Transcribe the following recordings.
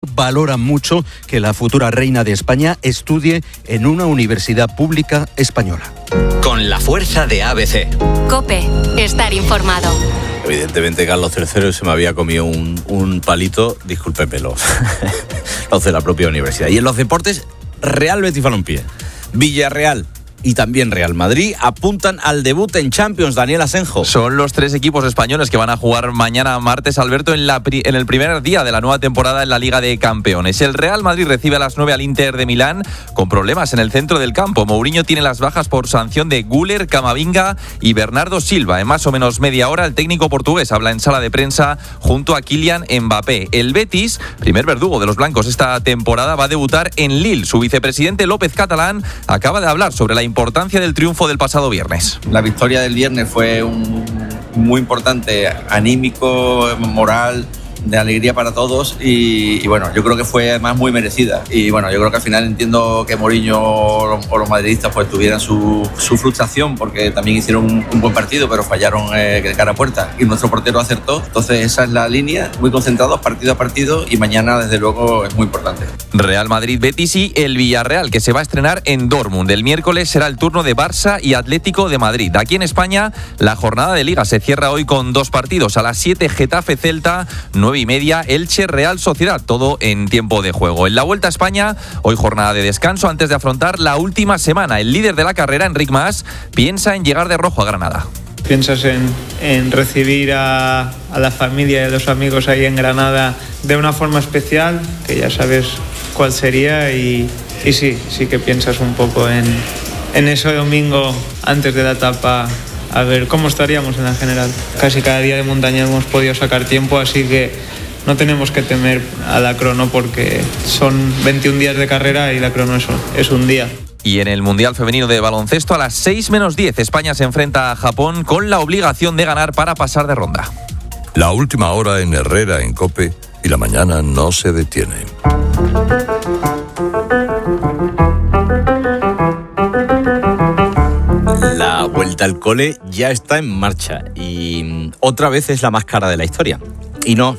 Valora mucho que la futura reina de España estudie en una universidad pública española. Con la fuerza de ABC. COPE. Estar informado. Evidentemente Carlos III se me había comido un palito, discúlpemelo, los de la propia universidad. Y en los deportes, Real Betis Balompié, Villarreal y también Real Madrid apuntan al debut en Champions. Daniel Asenjo. Son los tres equipos españoles que van a jugar mañana martes, Alberto, en el primer día de la nueva temporada en la Liga de Campeones. El Real Madrid recibe a las 9 al Inter de Milán con problemas en el centro del campo. Mourinho tiene las bajas por sanción de Güler, Camavinga y Bernardo Silva. En más o menos media hora el técnico portugués habla en sala de prensa junto a Kylian Mbappé. El Betis, primer verdugo de los blancos esta temporada, va a debutar en Lille. Su vicepresidente López Catalán acaba de hablar sobre la importancia del triunfo del pasado viernes. La victoria del viernes fue muy importante, anímico, moral, de alegría para todos y bueno, yo creo que fue además muy merecida y bueno, yo creo que al final entiendo que Mourinho o los madridistas pues tuvieran su frustración porque también hicieron un buen partido pero fallaron de cara a puerta y nuestro portero acertó, entonces esa es la línea, muy concentrados partido a partido y mañana desde luego es muy importante. Real Madrid, Betis y el Villarreal que se va a estrenar en Dortmund. El miércoles será el turno de Barça y Atlético de Madrid. Aquí en España la jornada de Liga se cierra hoy con dos partidos. A las 7 Getafe-Celta, 9:30 Elche Real Sociedad, todo en tiempo de juego. En la Vuelta a España, hoy jornada de descanso antes de afrontar la última semana. El líder de la carrera, Enric Mas, piensa en llegar de rojo a Granada. Piensas en recibir a la familia y a los amigos ahí en Granada de una forma especial, que ya sabes cuál sería y sí que piensas un poco en ese domingo antes de la etapa. A ver cómo estaríamos en la general. Casi cada día de montaña hemos podido sacar tiempo, así que no tenemos que temer a la crono porque son 21 días de carrera y la crono es un día. Y en el Mundial Femenino de Baloncesto, a las 6:10, España se enfrenta a Japón con la obligación de ganar para pasar de ronda. La última hora en Herrera, en COPE, y la mañana no se detiene. La vuelta al cole ya está en marcha y otra vez es la más cara de la historia. Y no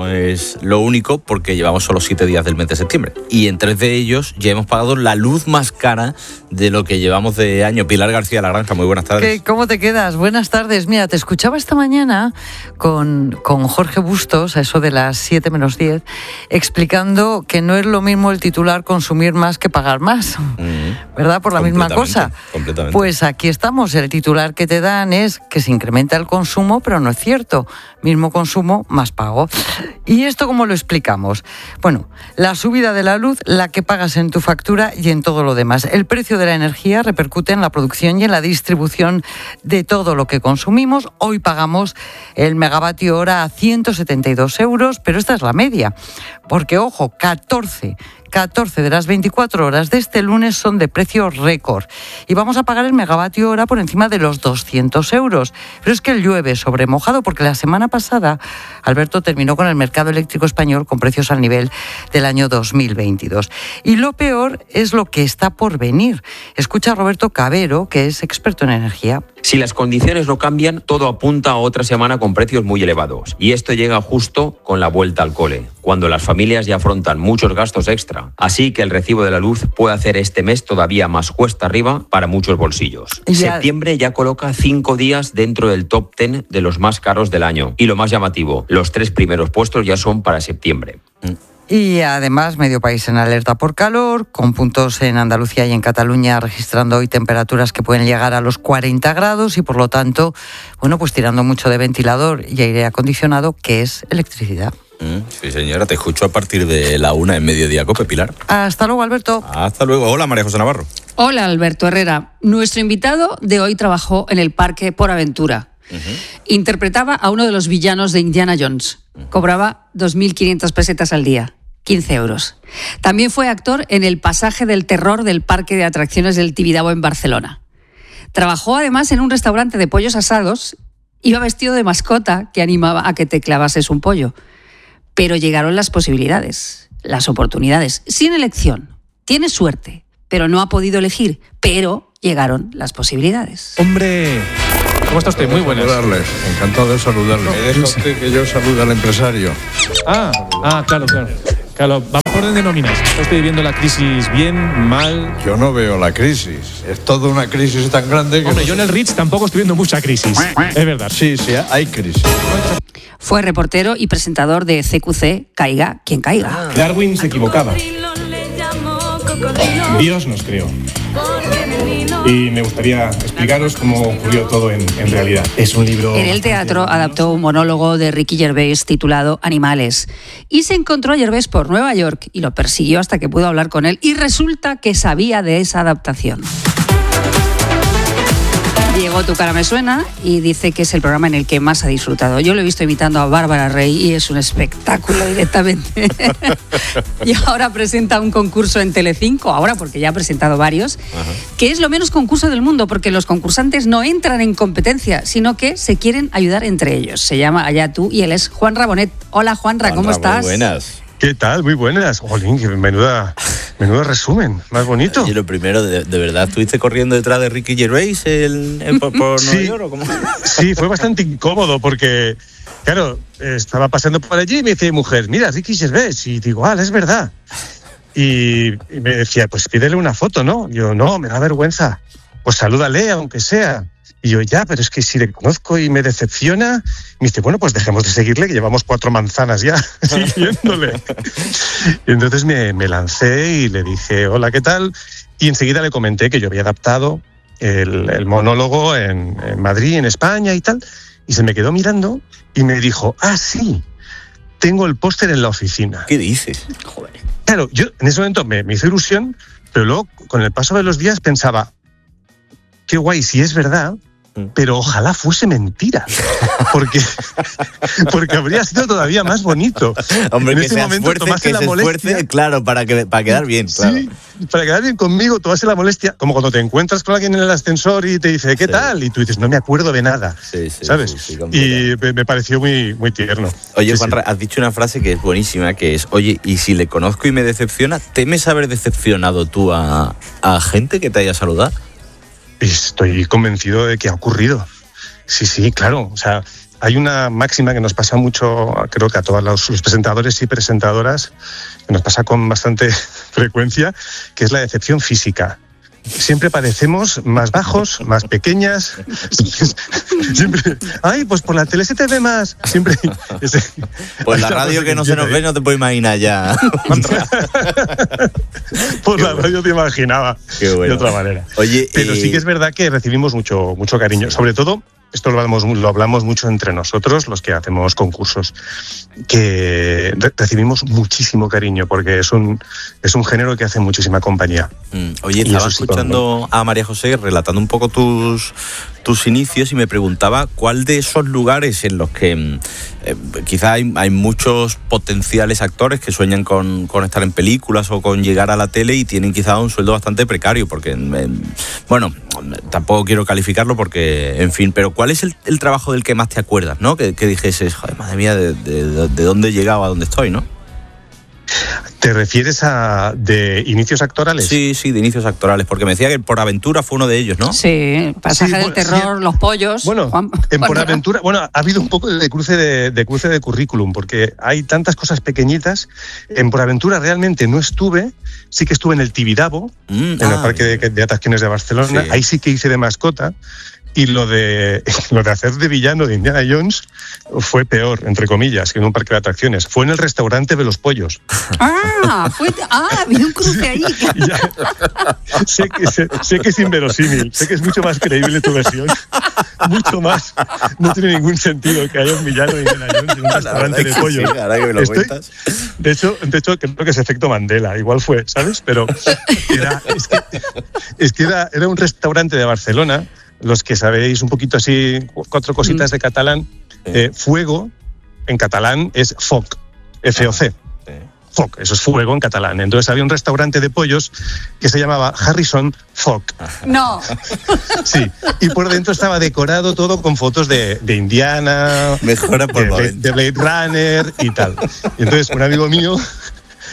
es lo único porque llevamos solo 7 días del mes de septiembre. Y en 3 de ellos ya hemos pagado la luz más cara de lo que llevamos de año. Pilar García La Granja, muy buenas tardes. ¿Cómo te quedas? Buenas tardes. Mira, te escuchaba esta mañana con Jorge Bustos, a eso de las 7:10, explicando que no es lo mismo el titular consumir más que pagar más, ¿verdad? Por la misma cosa. Completamente. Pues aquí estamos. El titular que te dan es que se incrementa el consumo, pero no es cierto. Mismo consumo, más pago. ¿Y esto cómo lo explicamos? Bueno, la subida de la luz, la que pagas en tu factura y en todo lo demás. El precio de la energía repercute en la producción y en la distribución de todo lo que consumimos. Hoy pagamos el megavatio hora a 172 euros, pero esta es la media. Porque, ojo, 14 de las 24 horas de este lunes son de precio récord. Y vamos a pagar el megavatio hora por encima de los 200 euros. Pero es que llueve sobre mojado porque la semana pasada, Alberto, terminó con el mercado eléctrico español con precios al nivel del año 2022. Y lo peor es lo que está por venir. Escucha a Roberto Cabero, que es experto en energía. Si las condiciones no cambian, todo apunta a otra semana con precios muy elevados. Y esto llega justo con la vuelta al cole, cuando las familias ya afrontan muchos gastos extra. Así que el recibo de la luz puede hacer este mes todavía más cuesta arriba para muchos bolsillos. Septiembre ya coloca 5 días dentro del top 10 de los más caros del año. Y lo más llamativo, los 3 primeros puestos ya son para septiembre. Y además, medio país en alerta por calor, con puntos en Andalucía y en Cataluña registrando hoy temperaturas que pueden llegar a los 40 grados y, por lo tanto, bueno, pues tirando mucho de ventilador y aire acondicionado, que es electricidad. Sí, señora, te escucho a partir de la 1 en Mediodía Cope, Pilar. Hasta luego, Alberto. Hasta luego. Hola, María José Navarro. Hola, Alberto Herrera. Nuestro invitado de hoy trabajó en el parque Por Aventura. Interpretaba a uno de los villanos de Indiana Jones. Cobraba 2.500 pesetas al día. 15 euros. También fue actor en El pasaje del terror del Parque de Atracciones del Tibidabo en Barcelona. Trabajó además en un restaurante de pollos asados. Iba vestido de mascota que animaba a que te clavases un pollo. Pero llegaron las posibilidades, las oportunidades, sin elección. Tiene suerte, pero no ha podido elegir. Pero llegaron las posibilidades. ¡Hombre! ¿Cómo está usted? Muy buenas. Encantado de saludarle. Me deja usted que yo salude al empresario. Claro. Claro, vamos por orden de nóminas. Estoy viviendo la crisis bien, mal. Yo no veo la crisis. Es toda una crisis tan grande que... Hombre, yo en el Ritz tampoco estoy viendo mucha crisis. Es verdad. Sí, hay crisis. Fue reportero y presentador de CQC, Caiga quien caiga. Darwin se equivocaba. Dios nos creó. Y me gustaría explicaros cómo ocurrió todo en realidad. Es un libro... En el teatro adaptó un monólogo de Ricky Gervais titulado Animales. Y se encontró a Gervais por Nueva York y lo persiguió hasta que pudo hablar con él. Y resulta que sabía de esa adaptación. Llegó Tu cara me suena y dice que es el programa en el que más ha disfrutado. Yo lo he visto imitando a Bárbara Rey y es un espectáculo directamente. Y ahora presenta un concurso en Telecinco, ahora porque ya ha presentado varios, que es lo menos concurso del mundo porque los concursantes no entran en competencia, sino que se quieren ayudar entre ellos. Se llama Allá tú y él es Juanra Bonet. Hola Juanra, ¿cómo estás? Muy buenas. ¿Qué tal? Muy buenas. Jolín, menudo resumen, más bonito. Y lo primero, ¿de verdad estuviste corriendo detrás de Ricky Gervais por Nueva York o cómo? Sí, fue bastante incómodo porque, claro, estaba pasando por allí y me dice mi mujer, mira, Ricky Gervais, y digo, es verdad. Y me decía, pues pídele una foto, ¿no? Yo, no, me da vergüenza. Pues salúdale, aunque sea. Y yo, ya, pero es que si le conozco y me decepciona, me dice, bueno, pues dejemos de seguirle, que llevamos 4 manzanas ya siguiéndole. Y entonces me lancé y le dije, hola, ¿qué tal? Y enseguida le comenté que yo había adaptado el monólogo en Madrid, en España y tal. Y se me quedó mirando y me dijo, sí, tengo el póster en la oficina. ¿Qué dices? Joder. Claro, yo en ese momento me hizo ilusión, pero luego, con el paso de los días, pensaba, qué guay, si es verdad, pero ojalá fuese mentira, porque habría sido todavía más bonito. Hombre, en que ese se momento esfuerce, claro, para quedar bien. Claro. Sí, para quedar bien conmigo, tomase la molestia, como cuando te encuentras con alguien en el ascensor y te dice, ¿qué tal? Y tú dices, no me acuerdo de nada, ¿sabes? Sí, y me pareció muy, muy tierno. Oye, Juanra, has dicho una frase que es buenísima, que es, oye, y si le conozco y me decepciona, ¿temes haber decepcionado tú a gente que te haya saludado? Estoy convencido de que ha ocurrido. Sí, claro. O sea, hay una máxima que nos pasa mucho, creo que a todos los presentadores y presentadoras, que nos pasa con bastante frecuencia, que es la decepción física. Siempre parecemos más bajos, más pequeñas. Siempre, pues por la tele se te ve más. Siempre. Pues la radio que no se nos ve no te puedo imaginar ya. Por la radio te imaginaba. Qué bueno. De otra manera. Oye, pero sí que es verdad que recibimos mucho cariño. Sobre todo, esto lo hablamos mucho entre nosotros, los que hacemos concursos, que recibimos muchísimo cariño porque es un género que hace muchísima compañía. Oye, estaba escuchando a María José relatando un poco tus inicios y me preguntaba cuál de esos lugares en los que quizá hay muchos potenciales actores que sueñan con estar en películas o con llegar a la tele y tienen quizá un sueldo bastante precario porque, bueno, tampoco quiero calificarlo porque, en fin, pero ¿cuál es el trabajo del que más te acuerdas, ¿no? Que dijeses, joder, madre mía, de dónde he llegado a dónde estoy, ¿no? ¿Te refieres de inicios actorales? Sí, de inicios actorales, porque me decía que Por Aventura fue uno de ellos, ¿no? Sí, Pasaje del Terror, Los Pollos. Bueno, en Por Aventura, ha habido un poco de cruce de currículum, porque hay tantas cosas pequeñitas. En Por Aventura realmente no estuve, sí que estuve en el Tibidabo, en el Parque de Atracciones de Barcelona, sí. Ahí sí que hice de mascota. Y lo de hacer de villano de Indiana Jones fue peor, entre comillas, que en un parque de atracciones. Fue en el restaurante de los pollos. Había un cruce ahí. Sé que es inverosímil, sé que es mucho más creíble tu versión. Mucho más. No tiene ningún sentido que haya un villano de Indiana Jones en un restaurante de pollos. Sí, ahora que me lo cuentas. De hecho, creo que es efecto Mandela. Igual fue, ¿sabes? Pero era un restaurante de Barcelona. Los que sabéis un poquito así, 4 cositas de catalán, fuego en catalán es foc, F-O-C. Foc, eso es fuego en catalán. Entonces había un restaurante de pollos que se llamaba Harrison Foc. No. Sí, y por dentro estaba decorado todo con fotos de Indiana, Mejora por de Blade Runner y tal. Y entonces un amigo mío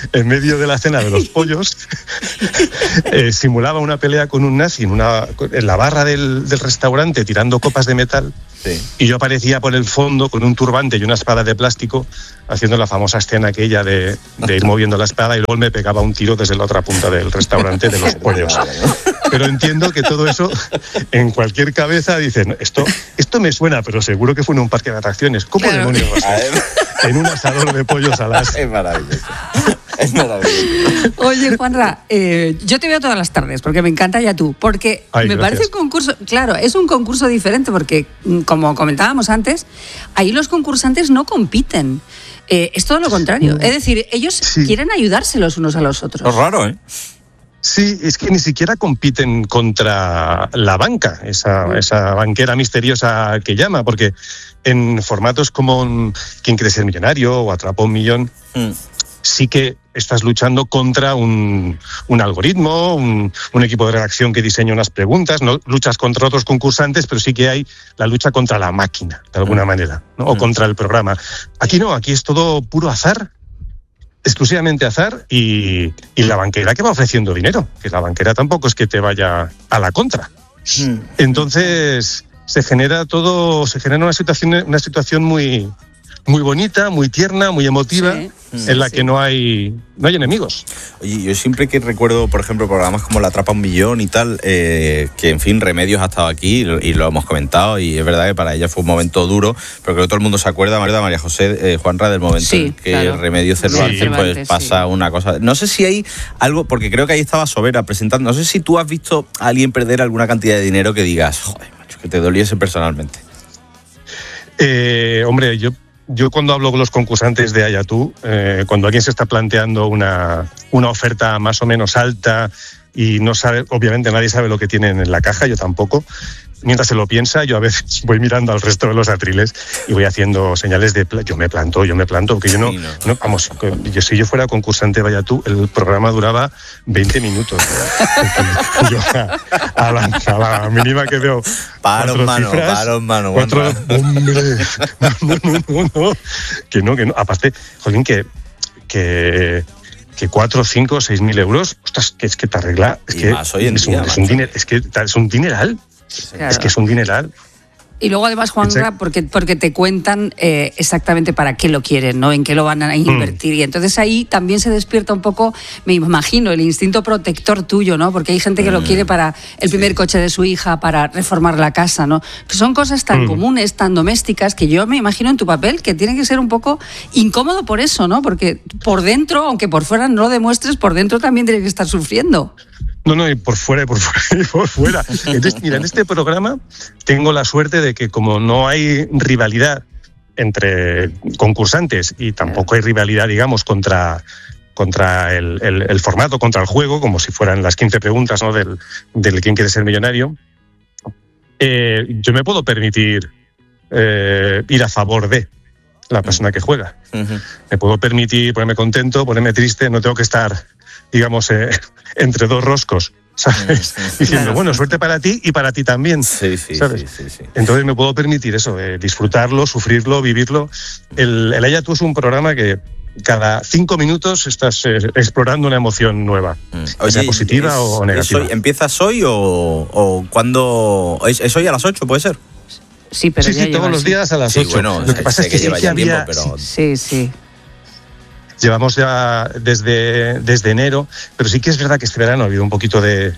en medio de la cena de los pollos, simulaba una pelea con un nazi en la barra del restaurante tirando copas de metal. Sí. Y yo aparecía por el fondo con un turbante y una espada de plástico haciendo la famosa escena aquella de ir moviendo la espada, y luego me pegaba un tiro desde la otra punta del restaurante de los pollos. Pero entiendo que todo eso en cualquier cabeza dicen, esto me suena, pero seguro que fue en un parque de atracciones. ¿Cómo demonios va a ser? En un asador de pollos alas. Es maravilloso. Es maravilloso. Oye, Juanra, yo te veo todas las tardes porque me encanta Ya Tú, porque me parece un concurso, claro, es un concurso diferente porque, como comentábamos antes, ahí los concursantes no compiten. Es todo lo contrario. Es decir, ellos quieren ayudarse los unos a los otros. Es raro, ¿eh? Sí, es que ni siquiera compiten contra la banca, esa banquera misteriosa que llama, porque en formatos como ¿Quién quiere ser millonario? O Atrapa un millón, sí que estás luchando contra un algoritmo, un equipo de redacción que diseña unas preguntas, no luchas contra otros concursantes, pero sí que hay la lucha contra la máquina, de alguna manera, ¿no? O contra el programa. Aquí no, aquí es todo puro azar, exclusivamente azar, y la banquera que va ofreciendo dinero, que la banquera tampoco es que te vaya a la contra. Entonces se genera una situación muy bonita, muy tierna, muy emotiva, en la que no hay enemigos. Oye, yo siempre que recuerdo, por ejemplo, programas como La Atrapa un Millón y tal, que en fin, Remedios ha estado aquí y lo hemos comentado, y es verdad que para ella fue un momento duro, pero creo que todo el mundo se acuerda, María José, Juanra, del momento en que Remedios Cervantes pues pasa una cosa. No sé si hay algo, porque creo que ahí estaba Sobera presentando, no sé si tú has visto a alguien perder alguna cantidad de dinero que digas, joder, macho, que te doliese personalmente. Hombre, yo cuando hablo con los concursantes de Ya Tú, cuando alguien se está planteando una oferta más o menos alta y no sabe, obviamente nadie sabe lo que tienen en la caja, yo tampoco, mientras se lo piensa, yo a veces voy mirando al resto de los atriles y voy haciendo señales de yo me planto, porque yo no, vamos, si yo fuera concursante de Ya Tú, el programa duraba 20 minutos. Yo a la mínima que veo paro mano, hombre, no, que no, aparte, joder, que 4, 5, 6.000 euros, ostras, que es que te arregla, es que es un dineral. Claro. Es que es un dineral. Y luego además, Juanra, porque te cuentan exactamente para qué lo quieren, ¿no? En qué lo van a invertir. Y entonces ahí también se despierta un poco, me imagino, el instinto protector tuyo, ¿no? Porque hay gente que lo quiere para el primer coche de su hija, para reformar la casa, ¿no? Que son cosas tan comunes, tan domésticas, que yo me imagino en tu papel que tiene que ser un poco incómodo por eso, ¿no? Porque por dentro, aunque por fuera no lo demuestres, por dentro también tienes que estar sufriendo. No, y por fuera. Entonces, mira, en este programa tengo la suerte de que como no hay rivalidad entre concursantes y tampoco hay rivalidad, digamos, contra el formato, contra el juego, como si fueran las 15 preguntas, ¿no? del ¿Quién quiere ser millonario? Yo me puedo permitir ir a favor de la persona que juega. Me puedo permitir ponerme contento, ponerme triste, no tengo que estar, digamos, entre dos roscos, ¿sabes? Diciendo, bueno, suerte para ti y para ti también, ¿sabes? Sí. Entonces me puedo permitir eso, disfrutarlo, sufrirlo, vivirlo. El Ya Tú es un programa que cada 5 minutos estás explorando una emoción nueva, sea positiva o negativa. ¿Empiezas hoy o cuándo? ¿Es hoy a las 8, puede ser? Sí, pero sí, todos los días a las 8. Bueno, lo que pasa es que lleva ya había tiempo, pero... Sí. Llevamos ya desde enero, pero sí que es verdad que este verano ha habido un poquito de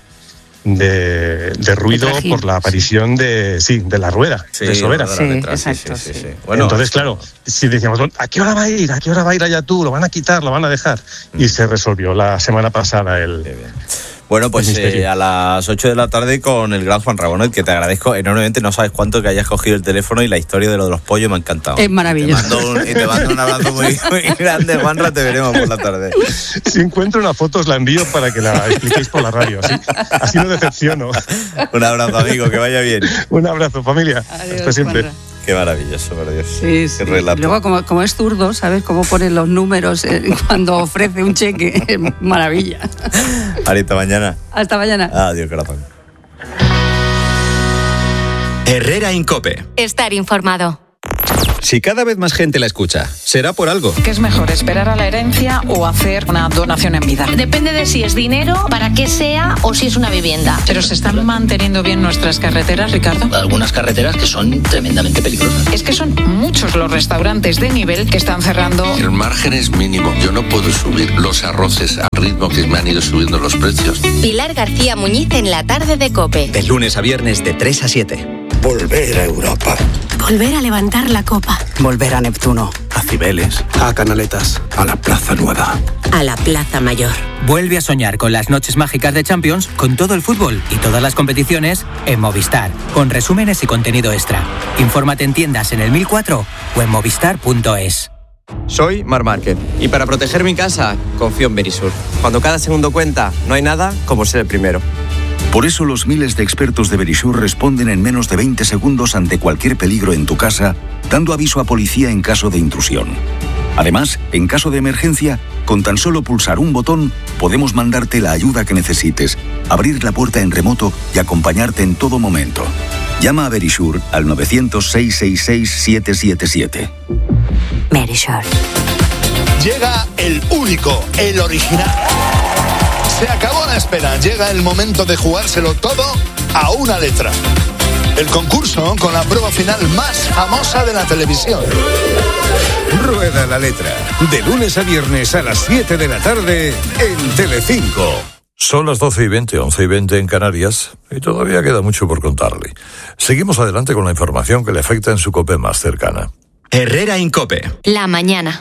ruido por la aparición de la rueda, de Sobera. Sí, exacto. Sí. Bueno, entonces, claro, si decíamos, ¿a qué hora va a ir? ¿A qué hora va a ir a Ya Tú? ¿Lo van a quitar? ¿Lo van a dejar? Y se resolvió la semana pasada Bueno, pues a las 8 de la tarde con el gran Juan Rabonet, que te agradezco enormemente. No sabes cuánto que hayas cogido el teléfono, y la historia de lo de los pollos me ha encantado. Es maravilloso. Te mando un abrazo muy grande, Juanra. Te veremos por la tarde. Si encuentro una foto os la envío para que la expliquéis por la radio. Así no decepciono. Un abrazo, amigo, que vaya bien. Un abrazo, familia. Adiós, hasta siempre. Juanra. Qué maravilloso, por Dios. Sí. Qué relato. Luego, como es zurdo, ¿sabes cómo pone los números cuando ofrece un cheque? Maravilla. Hasta mañana. Hasta mañana. Adiós, corazón. Herrera Incope. Estar informado. Si cada vez más gente la escucha, será por algo. ¿Qué es mejor, esperar a la herencia o hacer una donación en vida? Depende de si es dinero, para qué sea o si es una vivienda. ¿Pero se están manteniendo bien nuestras carreteras, Ricardo? Algunas carreteras que son tremendamente peligrosas. Es que son muchos los restaurantes de nivel que están cerrando. El margen es mínimo. Yo no puedo subir los arroces al ritmo que me han ido subiendo los precios. Pilar García Muñiz en la tarde de COPE. De lunes a viernes de 3 a 7. Volver a Europa. Volver a levantar la copa. Volver a Neptuno. A Cibeles. A Canaletas. A la Plaza Nueva. A la Plaza Mayor. Vuelve a soñar con las noches mágicas de Champions, con todo el fútbol y todas las competiciones en Movistar, con resúmenes y contenido extra. Infórmate en tiendas en el 1004 o en movistar.es. Soy Marc Márquez y para proteger mi casa confío en Verisur. Cuando cada segundo cuenta, no hay nada como ser el primero. Por eso los miles de expertos de Verisur responden en menos de 20 segundos ante cualquier peligro en tu casa, dando aviso a policía en caso de intrusión. Además, en caso de emergencia, con tan solo pulsar un botón, podemos mandarte la ayuda que necesites, abrir la puerta en remoto y acompañarte en todo momento. Llama a Verisur al 900-666-777. Verisur. Llega el único, el original. Se acabó la espera, llega el momento de jugárselo todo a una letra. El concurso con la prueba final más famosa de la televisión. Rueda la letra, de lunes a viernes a las 7 de la tarde en Telecinco. Son las 12:20, 11:20 en Canarias, y todavía queda mucho por contarle. Seguimos adelante con la información que le afecta en su COPE más cercana. Herrera en COPE. La mañana.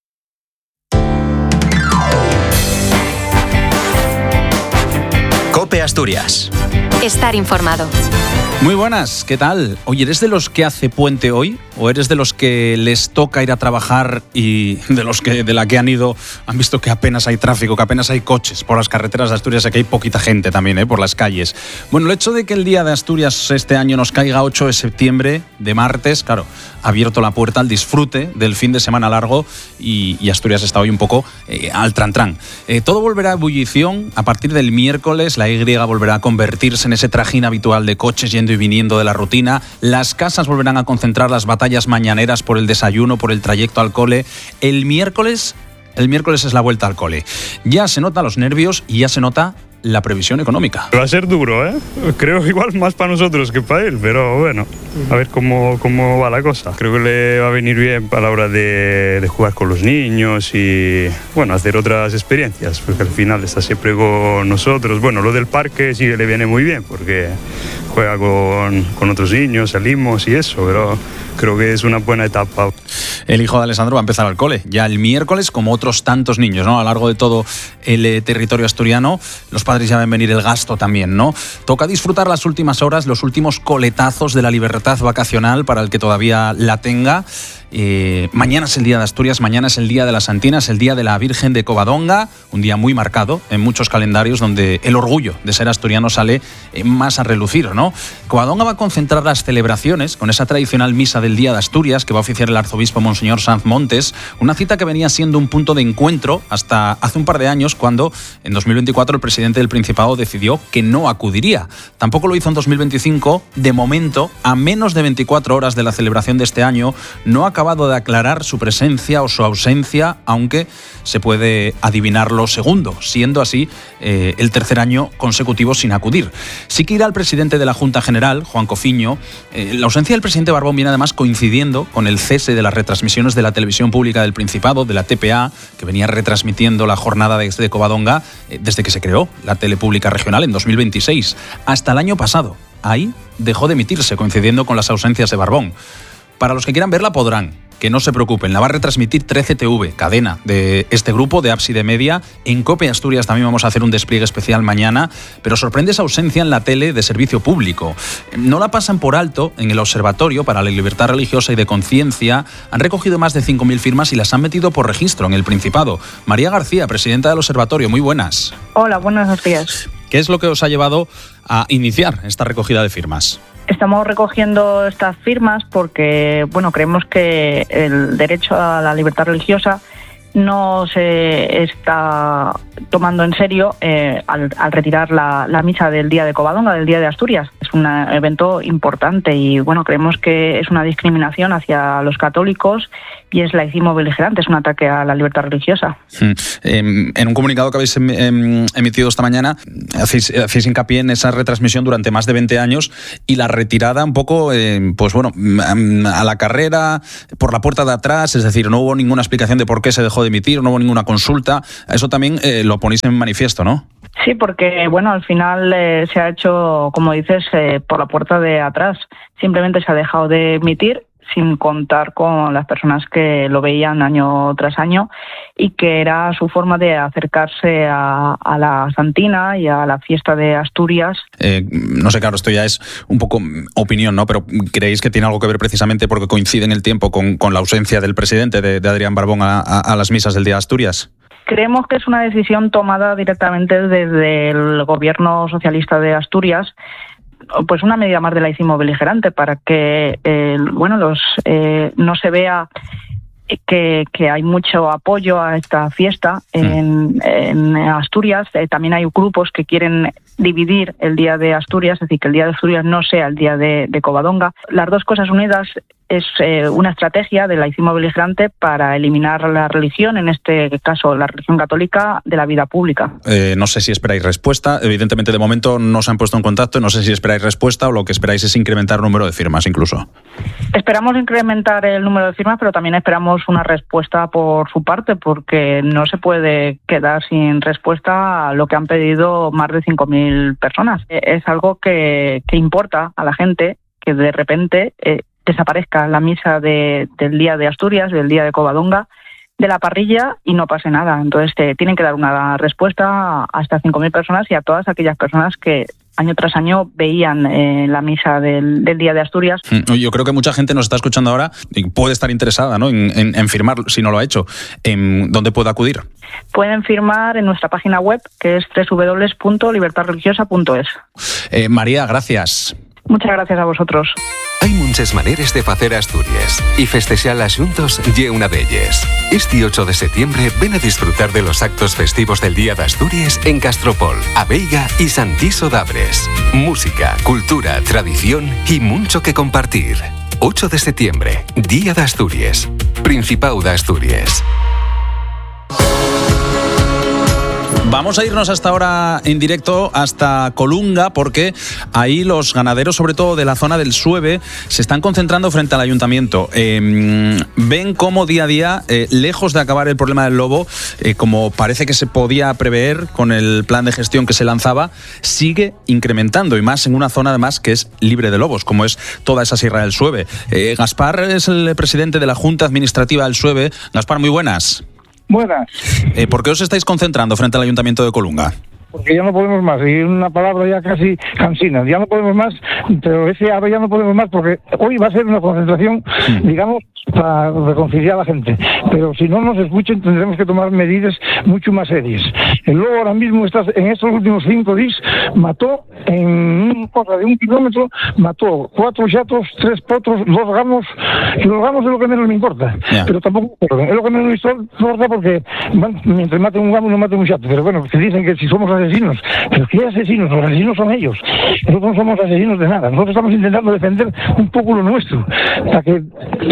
COPE Asturias. Estar informado. Muy buenas, ¿qué tal? Oye, ¿eres de los que hace puente hoy? ¿O eres de los que les toca ir a trabajar y de los que de la que han ido han visto que apenas hay tráfico, que apenas hay coches por las carreteras de Asturias, y que hay poquita gente también por las calles? Bueno, el hecho de que el Día de Asturias este año nos caiga 8 de septiembre, de martes, claro, ha abierto la puerta al disfrute del fin de semana largo y Asturias está hoy un poco al trantrán. Todo volverá a ebullición a partir del miércoles. La Y volverá a convertirse en ese trajín habitual de coches yendo y viniendo de la rutina. Las casas volverán a concentrar las batallas mañaneras por el desayuno, por el trayecto al cole. El miércoles es la vuelta al cole. Ya se nota los nervios y ya se nota la previsión económica. Va a ser duro, ¿eh? Creo igual más para nosotros que para él, pero bueno, a ver cómo va la cosa. Creo que le va a venir bien a la hora de jugar con los niños y, bueno, hacer otras experiencias, porque al final está siempre con nosotros. Bueno, lo del parque sí que le viene muy bien, porque juega con otros niños, salimos y eso, pero creo que es una buena etapa. El hijo de Alessandro va a empezar al cole ya el miércoles, como otros tantos niños, ¿no? A lo largo de todo el territorio asturiano. Los padres ya ven venir el gasto también, ¿no? Toca disfrutar las últimas horas, los últimos coletazos de la libertad vacacional para el que todavía la tenga. Mañana es el Día de Asturias, mañana es el Día de las Antinas, el Día de la Virgen de Covadonga, un día muy marcado en muchos calendarios donde el orgullo de ser asturiano sale más a relucir, ¿no? Covadonga va a concentrar las celebraciones con esa tradicional misa del Día de Asturias que va a oficiar el arzobispo Monseñor Sanz Montes, una cita que venía siendo un punto de encuentro hasta hace un par de años, cuando en 2024 el presidente del Principado decidió que no acudiría. Tampoco lo hizo en 2025. De momento, a menos de 24 horas de la celebración de este año, no ha acabado de aclarar su presencia o su ausencia, aunque se puede adivinar lo segundo, siendo así el tercer año consecutivo sin acudir. Sí que irá el presidente de la Junta General, Juan Cofiño. La ausencia del presidente Barbón viene además coincidiendo con el cese de las retransmisiones de la televisión pública del Principado, de la TPA, que venía retransmitiendo la jornada de Covadonga desde que se creó la tele pública regional en 2026, hasta el año pasado. Ahí dejó de emitirse, coincidiendo con las ausencias de Barbón. Para los que quieran verla podrán, que no se preocupen, la va a retransmitir 13TV, cadena de este grupo de Ábside Media. En COPE Asturias también vamos a hacer un despliegue especial mañana, pero sorprende esa ausencia en la tele de servicio público. No la pasan por alto. En el Observatorio para la Libertad Religiosa y de Conciencia han recogido más de 5.000 firmas y las han metido por registro en el Principado. María García, presidenta del Observatorio, muy buenas. Hola, buenos días. ¿Qué es lo que os ha llevado a iniciar esta recogida de firmas? Estamos recogiendo estas firmas porque, bueno, creemos que el derecho a la libertad religiosa no se está tomando en serio al retirar la misa del Día de Covadonga, del Día de Asturias. es un evento importante y bueno, creemos que es una discriminación hacia los católicos y es laicismo beligerante, es un ataque a la libertad religiosa. En un comunicado que habéis emitido esta mañana hacéis hincapié en esa retransmisión durante más de 20 años y la retirada un poco, pues bueno, a la carrera, por la puerta de atrás, es decir, no hubo ninguna explicación de por qué se dejó de emitir, no hubo ninguna consulta. Eso también lo ponéis en manifiesto, ¿no? Sí, porque bueno, al final se ha hecho, como dices, por la puerta de atrás. Simplemente se ha dejado de emitir sin contar con las personas que lo veían año tras año y que era su forma de acercarse a la Santina y a la fiesta de Asturias. No sé, claro, esto ya es un poco opinión, ¿no? Pero ¿creéis que tiene algo que ver precisamente porque coincide en el tiempo con la ausencia del presidente, de Adrián Barbón, a las misas del Día de Asturias? Creemos que es una decisión tomada directamente desde el gobierno socialista de Asturias, pues una medida más de laicismo beligerante para que no se vea que hay mucho apoyo a esta fiesta en Asturias. También hay grupos que quieren dividir el Día de Asturias, es decir, que el Día de Asturias no sea el Día de Covadonga. Las dos cosas unidas es una estrategia del laicismo beligerante para eliminar la religión, en este caso la religión católica, de la vida pública. No sé si esperáis respuesta. Evidentemente, de momento no se han puesto en contacto. No sé si esperáis respuesta o lo que esperáis es incrementar el número de firmas incluso. Esperamos incrementar el número de firmas, pero también esperamos una respuesta por su parte, porque no se puede quedar sin respuesta a lo que han pedido más de 5.000 personas. Es algo que importa a la gente, que de repente desaparezca la misa del Día de Asturias, del Día de Covadonga, de la parrilla y no pase nada. Entonces tienen que dar una respuesta a estas 5.000 personas y a todas aquellas personas que año tras año veían la misa del Día de Asturias. Yo creo que mucha gente nos está escuchando ahora y puede estar interesada, ¿no?, en firmar, si no lo ha hecho. ¿Dónde puede acudir? Pueden firmar en nuestra página web, que es www.libertadreligiosa.es. María, gracias. Muchas gracias a vosotros. Hay muchas maneres de hacer Asturias y festejar juntos ye una de ellas. Este 8 de septiembre ven a disfrutar de los actos festivos del Día de Asturias en Castropol, Abeiga y Santiso d'Abres. Música, cultura, tradición y mucho que compartir. 8 de septiembre, Día de Asturias. Principado de Asturias. Vamos a irnos hasta ahora en directo hasta Colunga, porque ahí los ganaderos, sobre todo de la zona del Sueve, se están concentrando frente al ayuntamiento. Ven cómo día a día, lejos de acabar el problema del lobo, como parece que se podía prever con el plan de gestión que se lanzaba, sigue incrementando, y más en una zona además que es libre de lobos, como es toda esa sierra del Sueve. Gaspar es el presidente de la Junta Administrativa del Sueve. Gaspar, muy buenas. Buenas. ¿Por qué os estáis concentrando frente al Ayuntamiento de Colunga? Porque ya no podemos más, y una palabra ya casi cansina, ya no podemos más, pero ese ahora ya no podemos más, porque hoy va a ser una concentración, digamos, para reconciliar a la gente, pero si no nos escuchen tendremos que tomar medidas mucho más serias. El lobo ahora mismo, en estos últimos 5 días, mató en una cosa de 1 kilómetro, mató 4 chatos, 3 potros, 2 gamos, y los gamos es lo que menos me importa, pero tampoco es lo que menos me importa, porque mientras maten un gamo no maten un chato, pero bueno, que dicen que si somos asesinos, pero ¿qué asesinos? Los asesinos son ellos, nosotros no somos asesinos de nada, nosotros estamos intentando defender un poco lo nuestro, para que,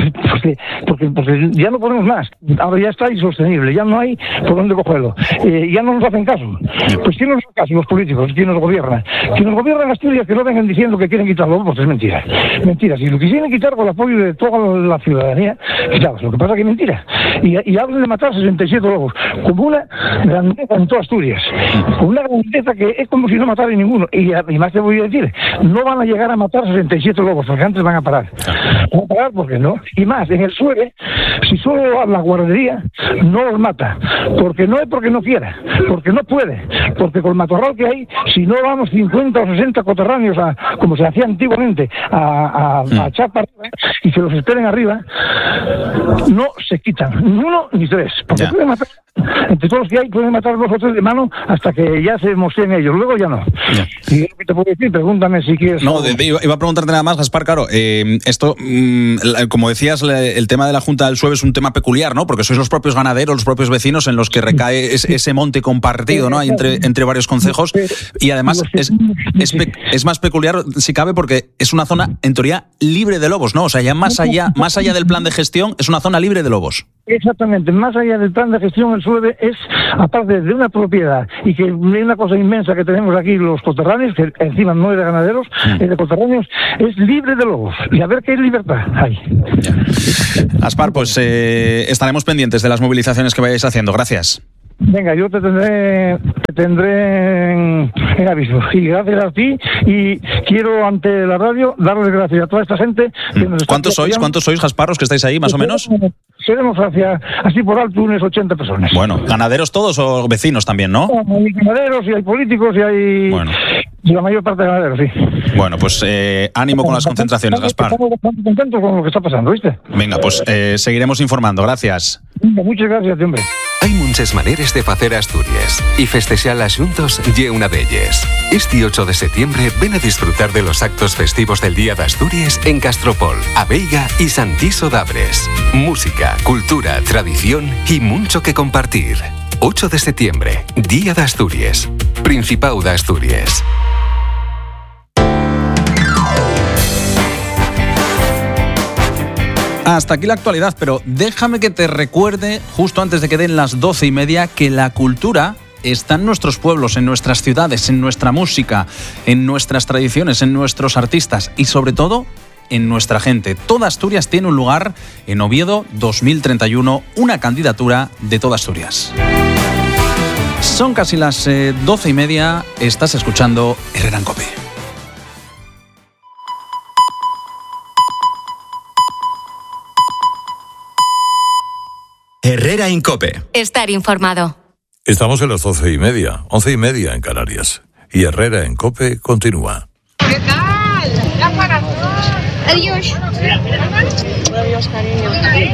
porque ya no podemos más, ahora ya está insostenible, ya no hay por dónde cogerlo, ya no nos hacen caso. Pues ¿quién nos hace caso? Los políticos, ¿quién nos gobierna? Quien nos gobierna en Asturias, que no vengan diciendo que quieren quitarlo, pues es mentira. Mentira, si lo quisieran quitar con el apoyo de toda la ciudadanía, quitados. Lo que pasa es que es mentira. Y hablan de matar 67 lobos, como una grandeza en toda Asturias, como una grandeza que es como si no matara ninguno. Y más te voy a decir, no van a llegar a matar 67 lobos, porque antes van a parar. Van a parar porque no. Y más, en el Sueve, si solo la guardería no los mata, porque no es porque no quiera, porque no puede, porque con el matorral que hay, si no vamos 50 o 60 coterráneos, como se hacía antiguamente, a echar para arriba, y que los esperen arriba, no se quitan, ni 1 ni 3, porque pueden matar Entre todos los que hay pueden matar 2 o 3 de mano hasta que ya se mostren ellos, luego ya no. Ya. Y lo que te puedo decir, pregúntame si quieres. No, iba a preguntarte nada más, Gaspar, claro, esto, como decías, el tema de la Junta del Sueve es un tema peculiar, ¿no? Porque sois los propios ganaderos, los propios vecinos en los que recae ese monte compartido, ¿no? Entre varios concejos, y además es más peculiar, si cabe, porque es una zona, en teoría, libre de lobos, ¿no? O sea, ya más allá del plan de gestión, es una zona libre de lobos. Exactamente, más allá del plan de gestión, el Sueve es, aparte de una propiedad, y que hay una cosa inmensa que tenemos aquí, los coterráneos, que encima no es de ganaderos, es de coterráneos, es libre de lobos. Y a ver qué libertad hay. Gaspar, pues estaremos pendientes de las movilizaciones que vayáis haciendo. Gracias. Venga, yo te tendré en aviso. Y gracias a ti. Y quiero, ante la radio, darles gracias a toda esta gente. Que nos ¿Cuántos sois, Gaspar, los que estáis ahí, más o menos? Seremos así por alto, unas 80 personas. Bueno, ¿ganaderos todos o vecinos también, no? Hay ganaderos y hay políticos y hay... Bueno. Y la mayor parte de ganaderos, sí. Bueno, pues ánimo con las concentraciones, Gaspar. Estamos bastante contentos con lo que está pasando, ¿viste? Venga, pues seguiremos informando. Gracias. Muchas gracias, hombre. Hay muchas maneras de hacer Asturias y festexarlas juntos ye una de ellas. Este 8 de septiembre ven a disfrutar de los actos festivos del Día de Asturias en Castropol, Abeiga y Santiso d'Abres. Música, cultura, tradición y mucho que compartir. 8 de septiembre, Día de Asturias. Principado de Asturias. Hasta aquí la actualidad, pero déjame que te recuerde, justo antes de que den las 12:30, que la cultura está en nuestros pueblos, en nuestras ciudades, en nuestra música, en nuestras tradiciones, en nuestros artistas y sobre todo en nuestra gente. Toda Asturias tiene un lugar en Oviedo 2031, una candidatura de toda Asturias. Son casi las 12:30, estás escuchando Herrera en COPE. Herrera en COPE. Estar informado. Estamos en las 12:30, 11:30 en Canarias. Y Herrera en COPE continúa. ¿Qué tal? Ya para todos. Adiós. Adiós, cariño.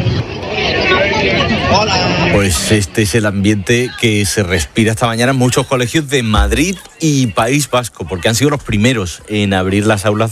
Hola. Pues este es el ambiente que se respira esta mañana en muchos colegios de Madrid y País Vasco, porque han sido los primeros en abrir las aulas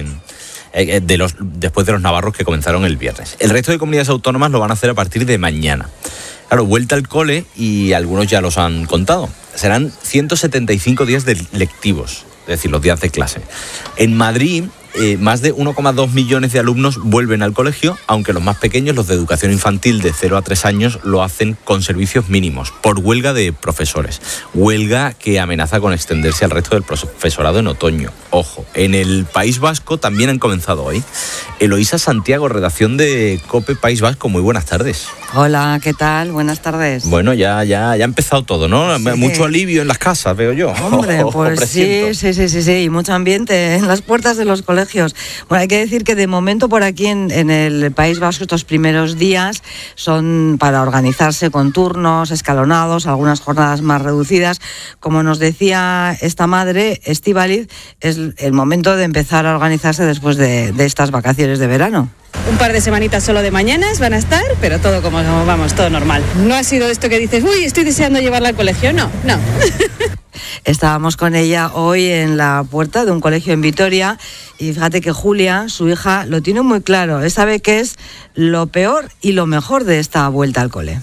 después de los navarros que comenzaron el viernes. El resto de comunidades autónomas lo van a hacer a partir de mañana. Claro, vuelta al cole y algunos ya los han contado. Serán 175 días lectivos, es decir, los días de clase. En Madrid, más de 1,2 millones de alumnos vuelven al colegio, aunque los más pequeños, los de educación infantil de 0 a 3 años, lo hacen con servicios mínimos, por huelga de profesores. Huelga que amenaza con extenderse al resto del profesorado en otoño. Ojo, en el País Vasco también han comenzado hoy. Eloísa Santiago, redacción de COPE País Vasco, muy buenas tardes. Hola, ¿qué tal? Buenas tardes. Bueno, ya ha empezado todo, ¿no? Sí. Mucho alivio en las casas, veo yo. Hombre, pues sí, y mucho ambiente en las puertas de los colegios. Bueno, hay que decir que de momento por aquí en el País Vasco estos primeros días son para organizarse con turnos escalonados, algunas jornadas más reducidas. Como nos decía esta madre, Estíbaliz, es el momento de empezar a organizarse después de estas vacaciones de verano. Un par de semanitas solo de mañanas van a estar, pero todo como vamos, todo normal. No ha sido esto que dices, uy, estoy deseando llevarla al colegio, no. Estábamos con ella hoy en la puerta de un colegio en Vitoria y fíjate que Julia, su hija, lo tiene muy claro. Él sabe qué es lo peor y lo mejor de esta vuelta al cole.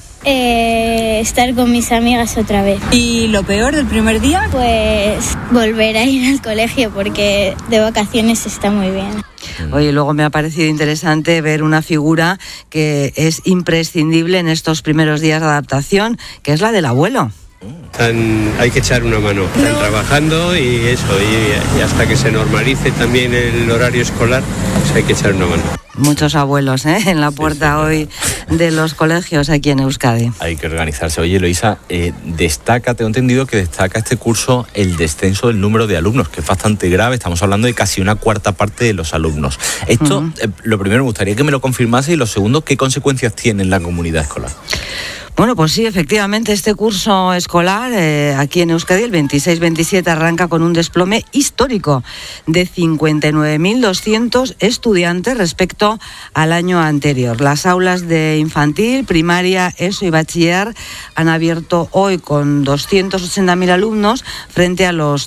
Estar con mis amigas otra vez. ¿Y lo peor del primer día? Pues volver a ir al colegio porque de vacaciones está muy bien. Oye, luego me ha parecido interesante ver una figura que es imprescindible en estos primeros días de adaptación, que es la del abuelo. Hay que echar una mano. Están trabajando y eso, y hasta que se normalice también el horario escolar, pues hay que echar una mano. Muchos abuelos en la puerta hoy de los colegios aquí en Euskadi. Hay que organizarse. Oye, Eloísa, tengo entendido que destaca este curso el descenso del número de alumnos, que es bastante grave. Estamos hablando de casi una cuarta parte de los alumnos. Esto, lo primero, me gustaría que me lo confirmase, y lo segundo, ¿qué consecuencias tiene en la comunidad escolar? Bueno, pues sí, efectivamente, este curso escolar aquí en Euskadi, el 26-27, arranca con un desplome histórico de 59.200 estudiantes respecto al año anterior. Las aulas de infantil, primaria, ESO y bachiller han abierto hoy con 280.000 alumnos frente a los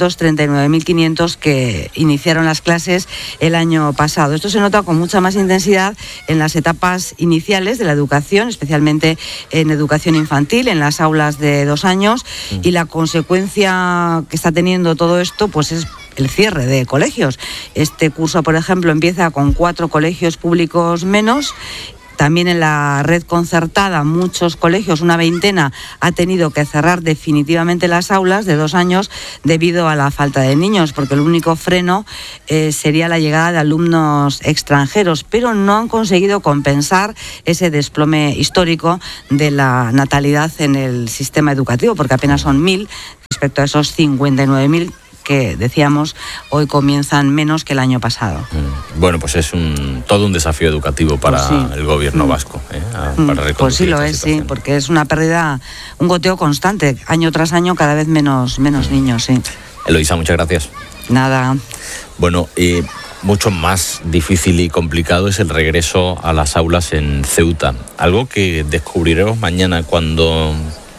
339.500 que iniciaron las clases el año pasado. Esto se nota con mucha más intensidad en las etapas iniciales de la educación, especialmente en educación infantil, en las aulas de 2 años, y la consecuencia que está teniendo todo esto pues es el cierre de colegios. Este curso, por ejemplo, empieza con 4 colegios públicos menos. También en la red concertada, muchos colegios, una veintena, ha tenido que cerrar definitivamente las aulas de 2 años debido a la falta de niños, porque el único freno sería la llegada de alumnos extranjeros, pero no han conseguido compensar ese desplome histórico de la natalidad en el sistema educativo, porque apenas son 1.000 respecto a esos 59.000 que decíamos hoy comienzan menos que el año pasado. Bueno, pues es todo un desafío educativo para el gobierno vasco. Para pues sí lo es, sí, porque es una pérdida, un goteo constante, año tras año cada vez menos niños, sí. Eloísa, muchas gracias. Nada. Bueno, mucho más difícil y complicado es el regreso a las aulas en Ceuta. Algo que descubriremos mañana cuando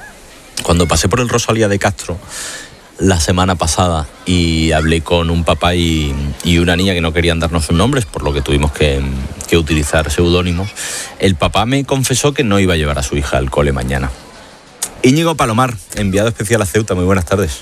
pasé por el Rosalía de Castro la semana pasada y hablé con un papá y una niña que no querían darnos sus nombres, por lo que tuvimos que utilizar seudónimos. El papá me confesó que no iba a llevar a su hija al cole mañana. Íñigo Palomar, enviado especial a Ceuta, muy buenas tardes.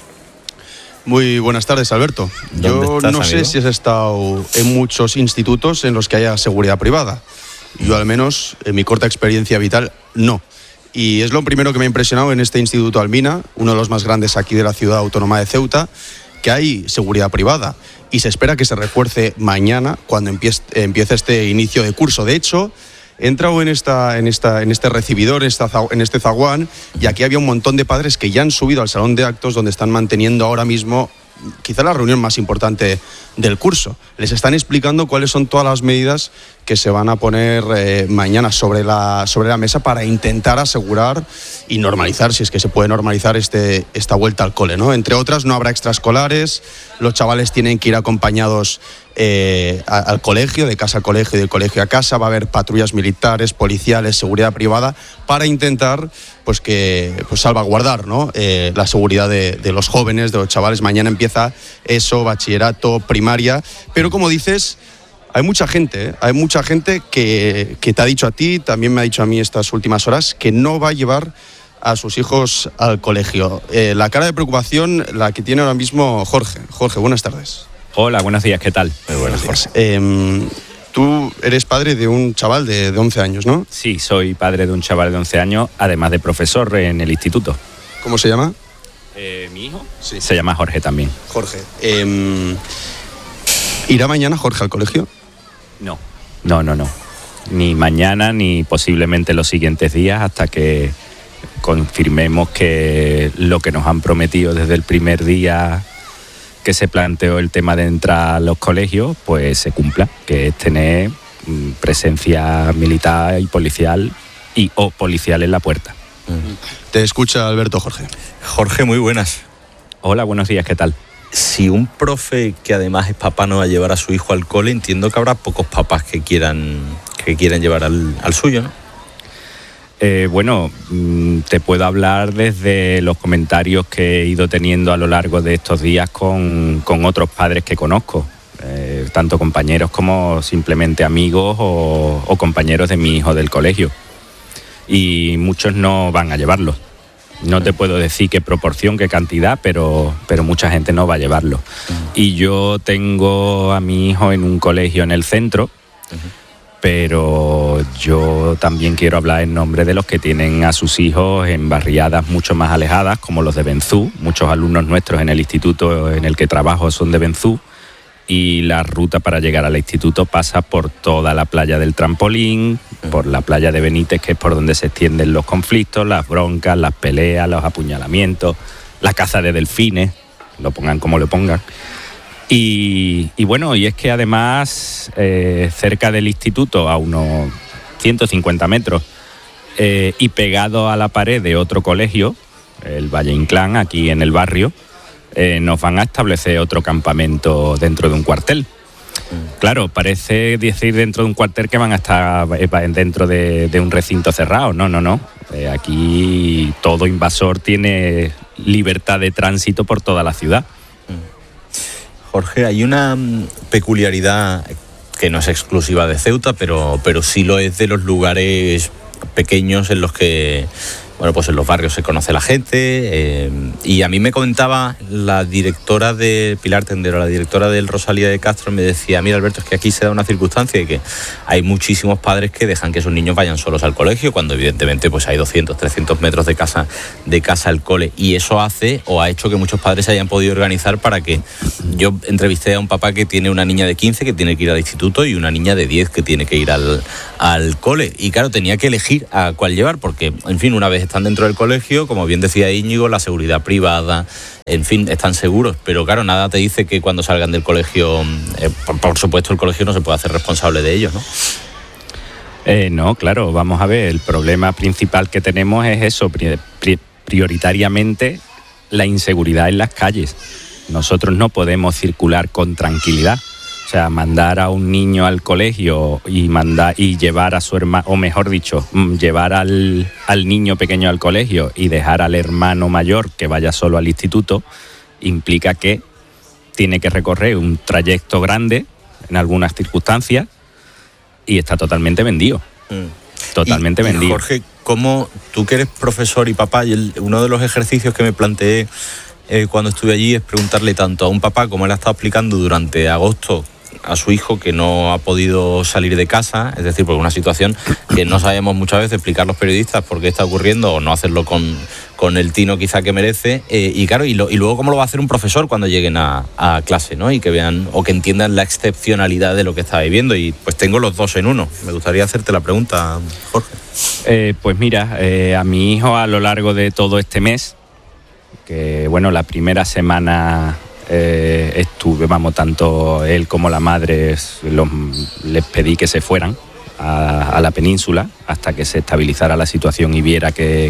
Muy buenas tardes, Alberto. Yo no sé si has estado en muchos institutos en los que haya seguridad privada. Yo, al menos, en mi corta experiencia vital, no. Y es lo primero que me ha impresionado en este Instituto Almina, uno de los más grandes aquí de la ciudad autónoma de Ceuta, que hay seguridad privada. Y se espera que se refuerce mañana cuando empiece este inicio de curso. De hecho, he entrado en este recibidor, en este zaguán, y aquí había un montón de padres que ya han subido al salón de actos donde están manteniendo ahora mismo quizá la reunión más importante del curso. Les están explicando cuáles son todas las medidas que se van a poner mañana sobre la mesa para intentar asegurar y normalizar, si es que se puede normalizar esta vuelta al cole, ¿no? Entre otras, no habrá extraescolares, los chavales tienen que ir acompañados al colegio, de casa a colegio y de colegio a casa. Va a haber patrullas militares, policiales, seguridad privada, para intentar salvaguardar, ¿no? La seguridad de los jóvenes, de los chavales. Mañana empieza eso, bachillerato, primaria, pero como dices, hay mucha gente que te ha dicho a ti, también me ha dicho a mí estas últimas horas, que no va a llevar a sus hijos al colegio. La cara de preocupación la que tiene ahora mismo Jorge. Jorge, buenas tardes. Hola, buenos días, ¿qué tal? Muy buenos días. Tú eres padre de un chaval de 11 años, ¿no? Sí, soy padre de un chaval de 11 años, además de profesor en el instituto. ¿Cómo se llama? ¿Mi hijo? Sí. Se llama Jorge también. Jorge. ¿Irá mañana Jorge al colegio? No. Ni mañana ni posiblemente los siguientes días hasta que confirmemos que lo que nos han prometido desde el primer día que se planteó el tema de entrar a los colegios, pues se cumpla, que es tener presencia militar y policial o policial en la puerta. Te escucha Alberto. Jorge. Jorge, muy buenas. Hola, buenos días, ¿qué tal? Si un profe que además es papá no va a llevar a su hijo al cole, entiendo que habrá pocos papás que quieran llevar al suyo, ¿no? Bueno, te puedo hablar desde los comentarios que he ido teniendo a lo largo de estos días con otros padres que conozco, tanto compañeros como simplemente amigos o compañeros de mi hijo del colegio. Y muchos no van a llevarlo. No te puedo decir qué proporción, qué cantidad, pero mucha gente no va a llevarlo. Y yo tengo a mi hijo en un colegio en el centro, pero yo también quiero hablar en nombre de los que tienen a sus hijos en barriadas mucho más alejadas, como los de Benzú. Muchos alumnos nuestros en el instituto en el que trabajo son de Benzú, y la ruta para llegar al instituto pasa por toda la playa del Trampolín, por la playa de Benítez, que es por donde se extienden los conflictos, las broncas, las peleas, los apuñalamientos, la caza de delfines, lo pongan como lo pongan. Y bueno, y es que además cerca del instituto, a unos 150 metros, y pegado a la pared de otro colegio, el Valle Inclán, aquí en el barrio, nos van a establecer otro campamento dentro de un cuartel. Claro, parece decir dentro de un cuartel que van a estar dentro de un recinto cerrado. No. Aquí todo invasor tiene libertad de tránsito por toda la ciudad. Jorge, hay una peculiaridad que no es exclusiva de Ceuta, pero sí lo es de los lugares pequeños en los que, bueno, pues en los barrios se conoce la gente, y a mí me comentaba la directora de Pilar Tendero, la directora del Rosalía de Castro, me decía, mira Alberto, es que aquí se da una circunstancia de que hay muchísimos padres que dejan que sus niños vayan solos al colegio, cuando evidentemente pues hay 200, 300 metros de casa al cole, y eso hace o ha hecho que muchos padres se hayan podido organizar para que, yo entrevisté a un papá que tiene una niña de 15 que tiene que ir al instituto y una niña de 10 que tiene que ir al cole, y claro, tenía que elegir a cuál llevar, porque, en fin, una vez están dentro del colegio, como bien decía Íñigo, la seguridad privada, en fin, están seguros, pero claro, nada te dice que cuando salgan del colegio, por supuesto el colegio no se puede hacer responsable de ellos, ¿no? No, claro, vamos a ver, el problema principal que tenemos es eso, prioritariamente la inseguridad en las calles. Nosotros no podemos circular con tranquilidad. O sea, mandar a un niño al colegio y llevar a su hermano, o mejor dicho, llevar al niño pequeño al colegio y dejar al hermano mayor que vaya solo al instituto, implica que tiene que recorrer un trayecto grande en algunas circunstancias y está totalmente vendido. Totalmente vendido. Jorge, ¿cómo tú que eres profesor y papá, y uno de los ejercicios que me planteé cuando estuve allí es preguntarle tanto a un papá, como él ha estado explicando durante agosto, a su hijo que no ha podido salir de casa, es decir, por una situación que no sabemos muchas veces explicar los periodistas por qué está ocurriendo o no hacerlo con el tino quizá que merece, y claro, y luego cómo lo va a hacer un profesor cuando lleguen a clase, ¿no? Y que vean o que entiendan la excepcionalidad de lo que está viviendo, y pues tengo los dos en uno. Me gustaría hacerte la pregunta, Jorge. Pues mira, a mi hijo a lo largo de todo este mes, que bueno, la primera semana estuve, tanto él como la madre les pedí que se fueran a la península hasta que se estabilizara la situación y viera que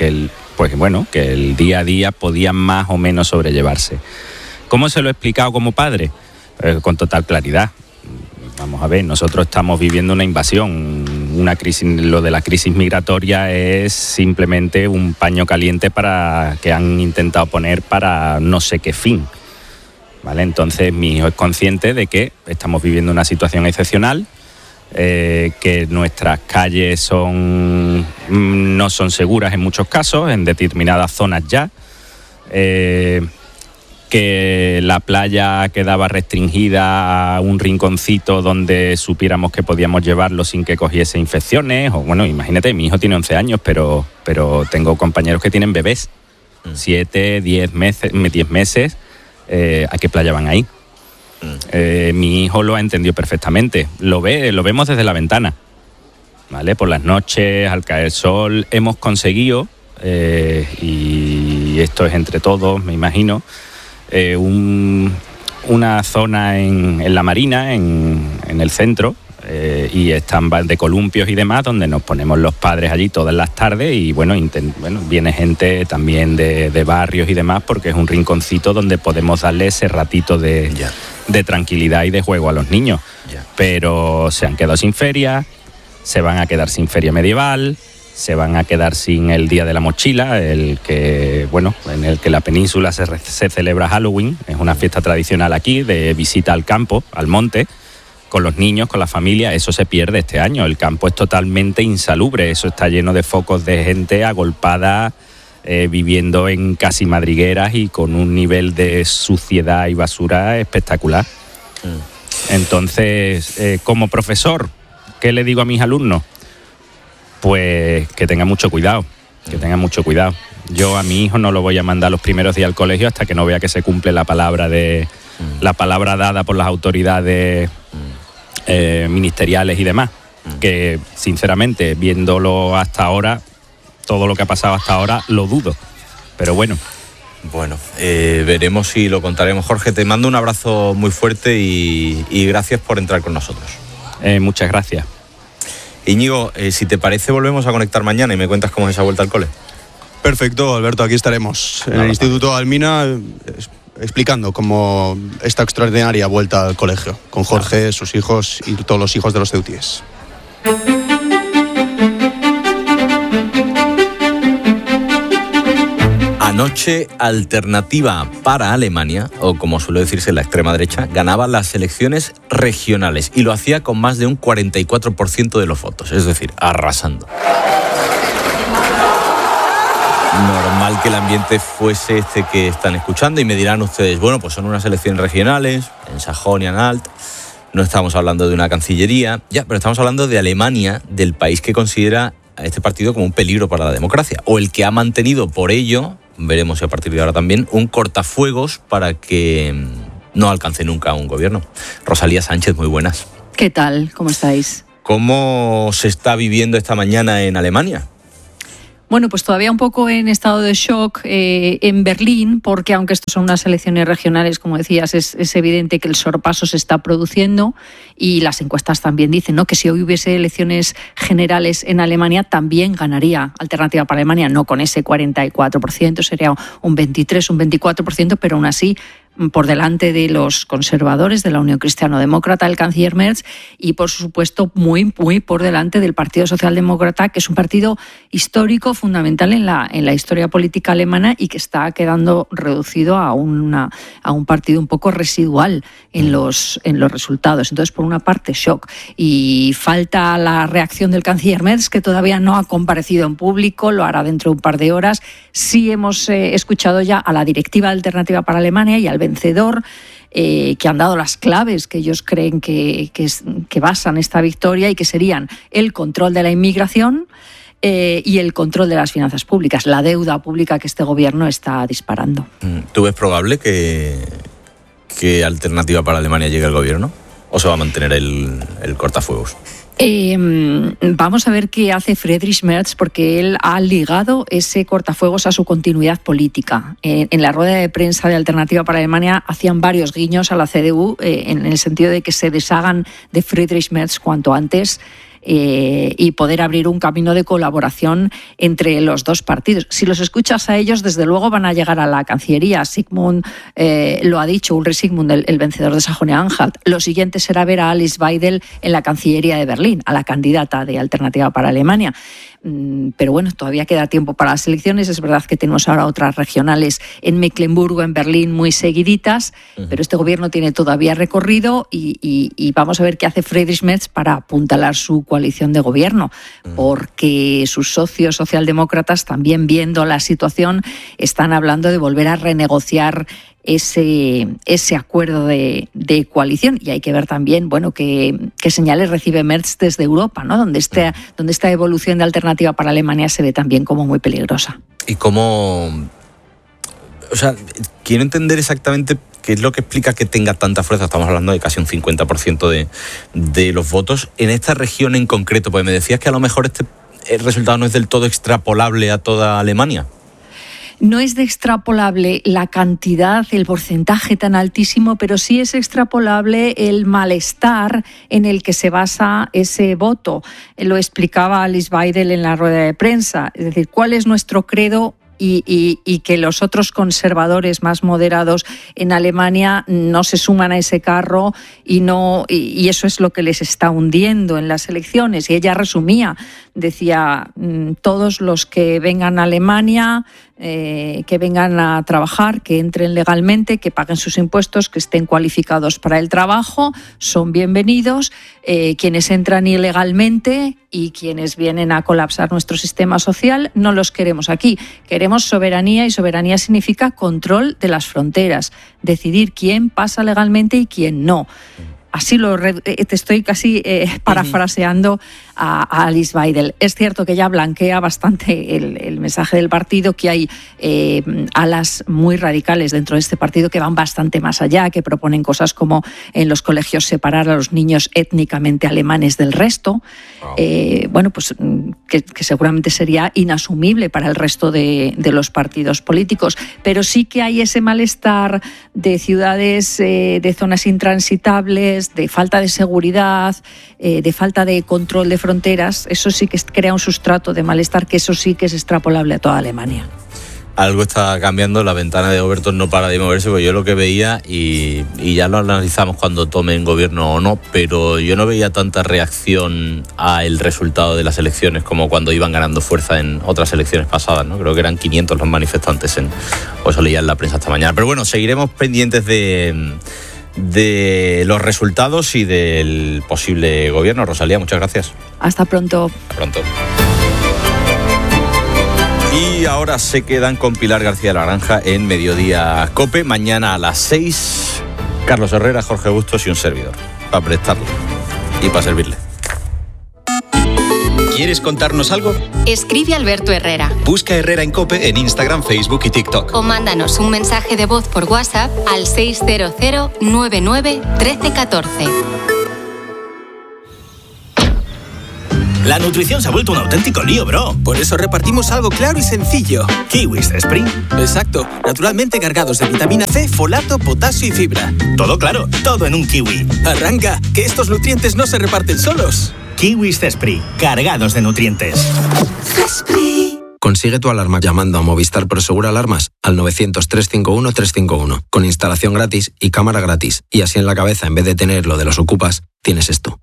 el día a día podían más o menos sobrellevarse. ¿Cómo se lo he explicado como padre? Con total claridad. Vamos a ver, nosotros estamos viviendo una invasión, una crisis. Lo de la crisis migratoria es simplemente un paño caliente que han intentado poner para no sé qué fin. ¿Vale? Entonces mi hijo es consciente de que estamos viviendo una situación excepcional, que nuestras calles no son seguras en muchos casos, en determinadas zonas ya, que la playa quedaba restringida a un rinconcito donde supiéramos que podíamos llevarlo sin que cogiese infecciones, o bueno, imagínate, mi hijo tiene 11 años, pero tengo compañeros que tienen bebés, 7, 10 meses, ¿a qué playa van ahí? Mi hijo lo ha entendido perfectamente, lo vemos desde la ventana, ¿vale? Por las noches, al caer sol, hemos conseguido, y esto es entre todos, me imagino, una zona en la Marina, en el centro, y están de columpios y demás, donde nos ponemos los padres allí todas las tardes y bueno, viene gente también de barrios y demás, porque es un rinconcito donde podemos darle ese ratito de tranquilidad y de juego a los niños. Pero se han quedado sin feria, se van a quedar sin feria medieval, se van a quedar sin el Día de la Mochila, en el que la península se celebra Halloween. Es una fiesta tradicional aquí de visita al campo, al monte, con los niños, con la familia. Eso se pierde este año. El campo es totalmente insalubre, eso está lleno de focos de gente agolpada, viviendo en casi madrigueras y con un nivel de suciedad y basura espectacular. Entonces, como profesor, ¿qué le digo a mis alumnos? Pues que tengan mucho cuidado, Yo a mi hijo no lo voy a mandar los primeros días al colegio hasta que no vea que se cumple la palabra dada por las autoridades ministeriales y demás, que sinceramente, viéndolo hasta ahora, todo lo que ha pasado hasta ahora, lo dudo, pero bueno. Bueno, veremos si lo contaremos. Jorge, te mando un abrazo muy fuerte y gracias por entrar con nosotros. Muchas gracias. Íñigo, si te parece, volvemos a conectar mañana y me cuentas cómo es esa vuelta al cole. Perfecto, Alberto, aquí estaremos en el Instituto Almina explicando cómo esta extraordinaria vuelta al colegio, con Jorge, sus hijos y todos los hijos de los ceutíes. Anoche, Alternativa para Alemania, o como suele decirse la extrema derecha, ganaba las elecciones regionales y lo hacía con más de un 44% de los votos, es decir, arrasando. Normal que el ambiente fuese este que están escuchando y me dirán ustedes, bueno, pues son unas elecciones regionales, en Sajonia-Anhalt, no estamos hablando de una cancillería, ya, pero estamos hablando de Alemania, del país que considera a este partido como un peligro para la democracia, o el que ha mantenido por ello, veremos si a partir de ahora también, un cortafuegos para que no alcance nunca un gobierno. Rosalía Sánchez, muy buenas. ¿Qué tal? ¿Cómo estáis? ¿Cómo se está viviendo esta mañana en Alemania? Bueno, pues todavía un poco en estado de shock en Berlín, porque aunque estas son unas elecciones regionales, como decías, es evidente que el sorpaso se está produciendo y las encuestas también dicen, ¿no?, que si hoy hubiese elecciones generales en Alemania también ganaría Alternativa para Alemania, no con ese 44%, sería un 23, un 24%, pero aún así por delante de los conservadores, de la Unión Cristiano-Demócrata, el canciller Merz, y por supuesto muy por delante del Partido Socialdemócrata, que es un partido histórico, fundamental en la historia política alemana y que está quedando reducido a un partido un poco residual en los resultados. Entonces, por una parte, shock. Y falta la reacción del canciller Merz, que todavía no ha comparecido en público, lo hará dentro de un par de horas. Sí hemos escuchado ya a la directiva Alternativa para Alemania y al vencedor, que han dado las claves que ellos creen que basan esta victoria y que serían el control de la inmigración y el control de las finanzas públicas, la deuda pública que este gobierno está disparando. ¿Tú ves probable que Alternativa para Alemania llegue al gobierno? ¿O se va a mantener el cortafuegos? Vamos a ver qué hace Friedrich Merz, porque él ha ligado ese cortafuegos a su continuidad política. En la rueda de prensa de Alternativa para Alemania hacían varios guiños a la CDU en el sentido de que se deshagan de Friedrich Merz cuanto antes y poder abrir un camino de colaboración entre los dos partidos. Si los escuchas a ellos, desde luego van a llegar a la Cancillería. Sigmund lo ha dicho, Ulrich Sigmund, el vencedor de Sajonia-Anhalt. Lo siguiente será ver a Alice Weidel en la Cancillería de Berlín, a la candidata de Alternativa para Alemania. Pero bueno, todavía queda tiempo para las elecciones. Es verdad que tenemos ahora otras regionales en Mecklemburgo, en Berlín, muy seguiditas, pero este gobierno tiene todavía recorrido y vamos a ver qué hace Friedrich Merz para apuntalar su coalición de gobierno, porque sus socios socialdemócratas, también viendo la situación, están hablando de volver a renegociar ese acuerdo de coalición, y hay que ver también, bueno, qué señales recibe Merz desde Europa, ¿no?, donde esta evolución de Alternativa para Alemania se ve también como muy peligrosa. ¿Y cómo? O sea, quiero entender exactamente qué es lo que explica que tenga tanta fuerza. Estamos hablando de casi un 50% de los votos en esta región en concreto, porque me decías que a lo mejor el resultado no es del todo extrapolable a toda Alemania. No es de extrapolable la cantidad, el porcentaje tan altísimo, pero sí es extrapolable el malestar en el que se basa ese voto. Lo explicaba Alice Weidel en la rueda de prensa. Es decir, ¿cuál es nuestro credo? Y que los otros conservadores más moderados en Alemania no se suman a ese carro y eso es lo que les está hundiendo en las elecciones. Y ella resumía, decía, todos los que vengan a Alemania, que vengan a trabajar, que entren legalmente, que paguen sus impuestos, que estén cualificados para el trabajo, son bienvenidos. Quienes entran ilegalmente y quienes vienen a colapsar nuestro sistema social, no los queremos aquí. Queremos soberanía, y soberanía significa control de las fronteras, decidir quién pasa legalmente y quién no. Así te estoy casi parafraseando a Alice Weidel. Es cierto que ya blanquea bastante el mensaje del partido, que hay alas muy radicales dentro de este partido que van bastante más allá, que proponen cosas como en los colegios separar a los niños étnicamente alemanes del resto. Bueno, pues que seguramente sería inasumible para el resto de los partidos políticos. Pero sí que hay ese malestar de ciudades, de zonas intransitables, incontrolables, de falta de seguridad, de falta de control de fronteras, eso sí que crea un sustrato de malestar, que eso sí que es extrapolable a toda Alemania. Algo está cambiando, la ventana de Overton no para de moverse, porque yo lo que veía, y ya lo analizamos cuando tomen gobierno o no, pero yo no veía tanta reacción al resultado de las elecciones como cuando iban ganando fuerza en otras elecciones pasadas, ¿no? Creo que eran 500 los manifestantes, o eso leía en la prensa esta mañana. Pero bueno, seguiremos pendientes de los resultados y del posible gobierno. Rosalía, muchas gracias. Hasta pronto. Hasta pronto. Y ahora se quedan con Pilar García Laranja en Mediodía COPE. Mañana a las 6, Carlos Herrera, Jorge Bustos y un servidor, para prestarle y para servirle. ¿Quieres contarnos algo? Escribe Alberto Herrera. Busca Herrera en COPE en Instagram, Facebook y TikTok. O mándanos un mensaje de voz por WhatsApp al 600 99 1314. La nutrición se ha vuelto un auténtico lío, bro. Por eso repartimos algo claro y sencillo. Kiwis Spring. Exacto. Naturalmente cargados de vitamina C, folato, potasio y fibra. Todo claro, todo en un kiwi. Arranca, que estos nutrientes no se reparten solos. Kiwis Cespri, cargados de nutrientes. Cespri. Consigue tu alarma llamando a Movistar Prosegur Alarmas al 900-351-351, con instalación gratis y cámara gratis. Y así en la cabeza, en vez de tener lo de los ocupas, tienes esto.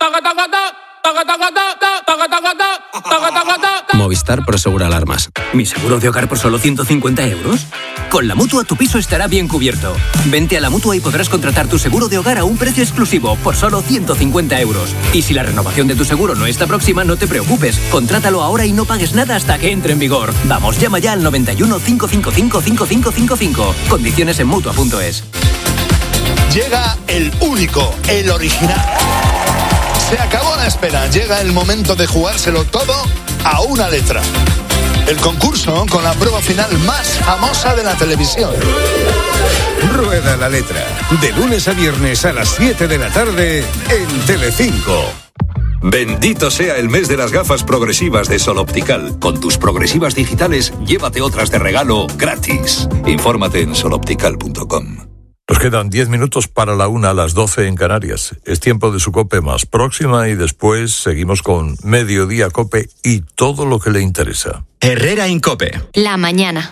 Movistar Prosegur Alarmas. ¿Mi seguro de hogar por solo 150 euros? Con la Mutua tu piso estará bien cubierto. Vente a la Mutua y podrás contratar tu seguro de hogar a un precio exclusivo por solo 150 euros. Y si la renovación de tu seguro no está próxima, no te preocupes. Contrátalo ahora y no pagues nada hasta que entre en vigor. Vamos, llama ya al 91 555 5555. Condiciones en Mutua.es. Llega el único, el original. Se acabó la espera, llega el momento de jugárselo todo a una letra. El concurso con la prueba final más famosa de la televisión. Rueda la letra, de lunes a viernes a las 7 de la tarde en Telecinco. Bendito sea el mes de las gafas progresivas de Sol Optical. Con tus progresivas digitales, llévate otras de regalo gratis. Infórmate en soloptical.com. Nos quedan 10 minutos para la 1 a las 12 en Canarias. Es tiempo de su COPE más próxima y después seguimos con Mediodía COPE y todo lo que le interesa. Herrera en COPE. La mañana.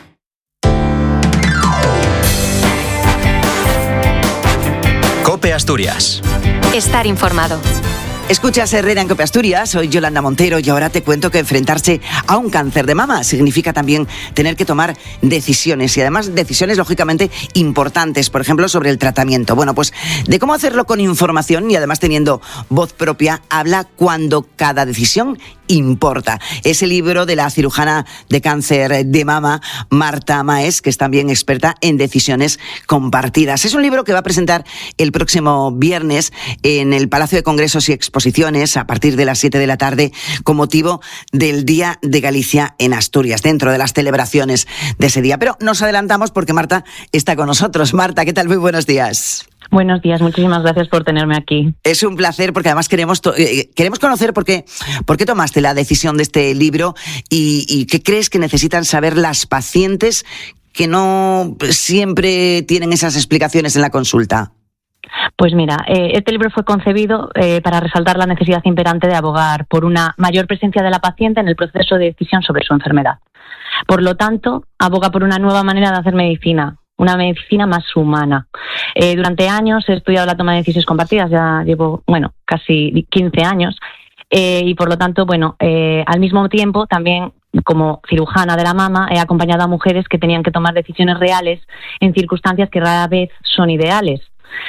COPE Asturias. Estar informado. Escuchas Herrera en COPE Asturias, soy Yolanda Montero y ahora te cuento que enfrentarse a un cáncer de mama significa también tener que tomar decisiones y además decisiones lógicamente importantes, por ejemplo sobre el tratamiento. Bueno, pues de cómo hacerlo con información y además teniendo voz propia, habla Cuando cada decisión importa. Es el libro de la cirujana de cáncer de mama, Marta Maes, que es también experta en decisiones compartidas. Es un libro que va a presentar el próximo viernes en el Palacio de Congresos y Exposiciones a partir de las 7 de la tarde con motivo del Día de Galicia en Asturias, dentro de las celebraciones de ese día. Pero nos adelantamos porque Marta está con nosotros. Marta, ¿qué tal? Muy buenos días. Buenos días, muchísimas gracias por tenerme aquí. Es un placer porque además queremos conocer por qué tomaste la decisión de este libro y qué crees que necesitan saber las pacientes que no siempre tienen esas explicaciones en la consulta. Pues mira, este libro fue concebido para resaltar la necesidad imperante de abogar por una mayor presencia de la paciente en el proceso de decisión sobre su enfermedad. Por lo tanto, aboga por una nueva manera de hacer medicina, una medicina más humana. Durante años he estudiado la toma de decisiones compartidas, ya llevo, casi 15 años, y por lo tanto, al mismo tiempo también como cirujana de la mama he acompañado a mujeres que tenían que tomar decisiones reales en circunstancias que rara vez son ideales.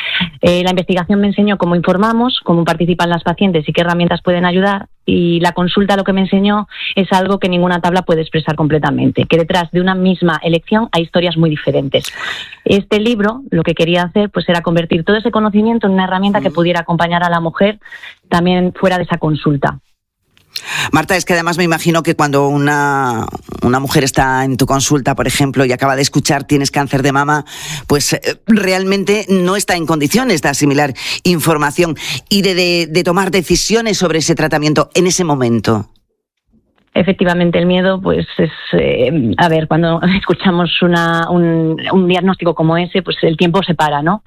La investigación me enseñó cómo informamos, cómo participan las pacientes y qué herramientas pueden ayudar, y la consulta lo que me enseñó es algo que ninguna tabla puede expresar completamente, que detrás de una misma elección hay historias muy diferentes. Este libro lo que quería hacer era convertir todo ese conocimiento en una herramienta que pudiera acompañar a la mujer también fuera de esa consulta. Marta, es que además me imagino que cuando una mujer está en tu consulta, por ejemplo, y acaba de escuchar tienes cáncer de mama, pues realmente no está en condiciones de asimilar información y de tomar decisiones sobre ese tratamiento en ese momento. Efectivamente, el miedo, pues es, a ver, cuando escuchamos un diagnóstico como ese, pues el tiempo se para, ¿no?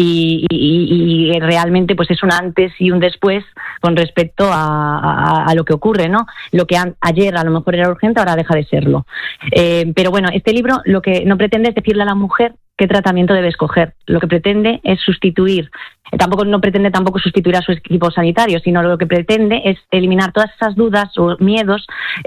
Y realmente, pues es un antes y un después con respecto a lo que ocurre, ¿no? Lo que ayer a lo mejor era urgente, ahora deja de serlo. Pero bueno, este libro lo que no pretende es decirle a la mujer qué tratamiento debe escoger. Lo que pretende es sustituir. No pretende tampoco sustituir a su equipo sanitario, sino lo que pretende es eliminar todas esas dudas o miedos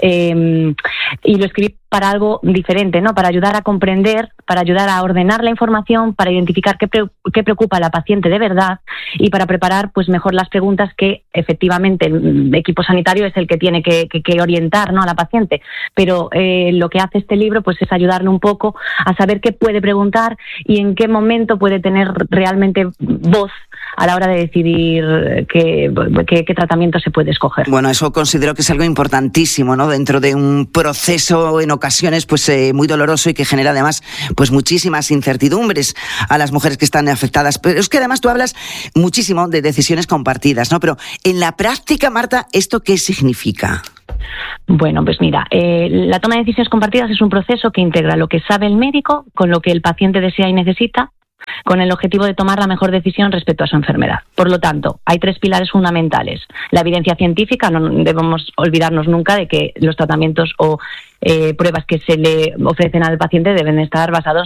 y lo escribí para algo diferente, ¿no? Para ayudar a comprender, para ayudar a ordenar la información, para identificar qué preocupa a la paciente de verdad y para preparar pues mejor las preguntas que efectivamente el equipo sanitario es el que tiene que orientar, ¿no? A la paciente. Pero lo que hace este libro pues es ayudarle un poco a saber qué puede preguntar y en qué momento puede tener realmente voz a la hora de decidir qué tratamiento se puede escoger. Bueno, eso considero que es algo importantísimo, ¿no? Dentro de un proceso en ocasiones pues muy doloroso y que genera además pues muchísimas incertidumbres a las mujeres que están afectadas. Pero es que además tú hablas muchísimo de decisiones compartidas, ¿no? Pero en la práctica, Marta, ¿esto qué significa? Bueno, pues mira, la toma de decisiones compartidas es un proceso que integra lo que sabe el médico con lo que el paciente desea y necesita, con el objetivo de tomar la mejor decisión respecto a su enfermedad. Por lo tanto, hay 3 pilares fundamentales. La evidencia científica, no debemos olvidarnos nunca de que los tratamientos o pruebas que se le ofrecen al paciente deben estar basados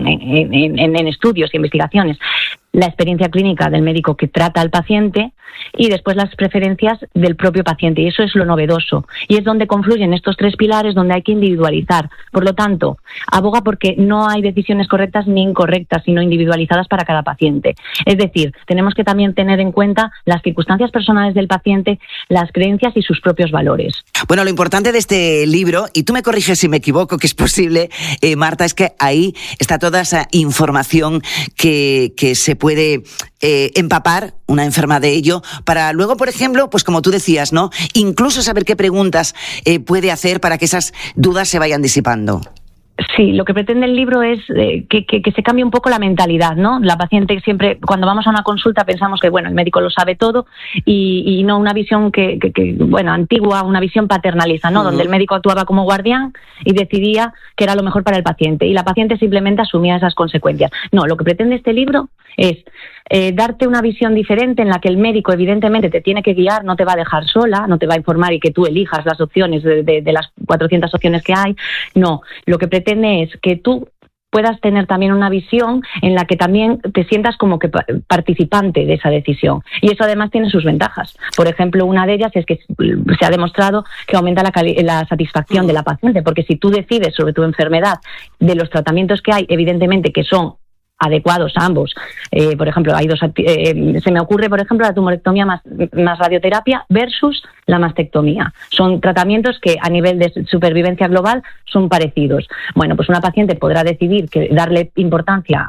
en estudios e investigaciones. La experiencia clínica del médico que trata al paciente y después las preferencias del propio paciente. Y eso es lo novedoso. Y es donde confluyen estos 3 pilares donde hay que individualizar. Por lo tanto, aboga porque no hay decisiones correctas ni incorrectas, sino individualizadas para cada paciente. Es decir, tenemos que también tener en cuenta las circunstancias personales del paciente, las creencias y sus propios valores. Bueno, lo importante de este libro, y tú me corriges si me equivoco, que es posible, Marta, es que ahí está toda esa información que se puede empapar una enferma de ello, para luego, por ejemplo, pues como tú decías, ¿no? Incluso saber qué preguntas puede hacer para que esas dudas se vayan disipando. Sí, lo que pretende el libro es que se cambie un poco la mentalidad, ¿no? La paciente siempre, cuando vamos a una consulta, pensamos que, bueno, el médico lo sabe todo y no una visión bueno, antigua, una visión paternalista, ¿no? Donde el médico actuaba como guardián y decidía que era lo mejor para el paciente y la paciente simplemente asumía esas consecuencias. No, lo que pretende este libro es darte una visión diferente en la que el médico evidentemente te tiene que guiar, no te va a dejar sola, no te va a informar y que tú elijas las opciones de las 400 opciones que hay. No, lo que pretende es que tú puedas tener también una visión en la que también te sientas como que participante de esa decisión. Y eso además tiene sus ventajas. Por ejemplo, una de ellas es que se ha demostrado que aumenta la satisfacción de la paciente, porque si tú decides sobre tu enfermedad, de los tratamientos que hay, evidentemente que son adecuados a ambos. Por ejemplo, hay se me ocurre, por ejemplo, la tumorectomía más radioterapia versus la mastectomía. Son tratamientos que a nivel de supervivencia global son parecidos. Bueno, pues una paciente podrá decidir que darle importancia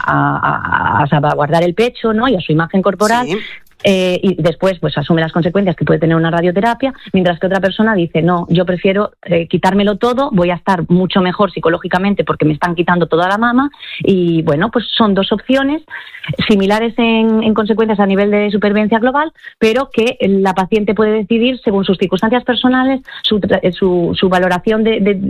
a salvaguardar el pecho, ¿no? Y a su imagen corporal. Sí. Y después pues asume las consecuencias que puede tener una radioterapia, mientras que otra persona dice, no, yo prefiero quitármelo todo, voy a estar mucho mejor psicológicamente porque me están quitando toda la mama. Y bueno, pues son 2 opciones similares en consecuencias a nivel de supervivencia global, pero que la paciente puede decidir según sus circunstancias personales, su valoración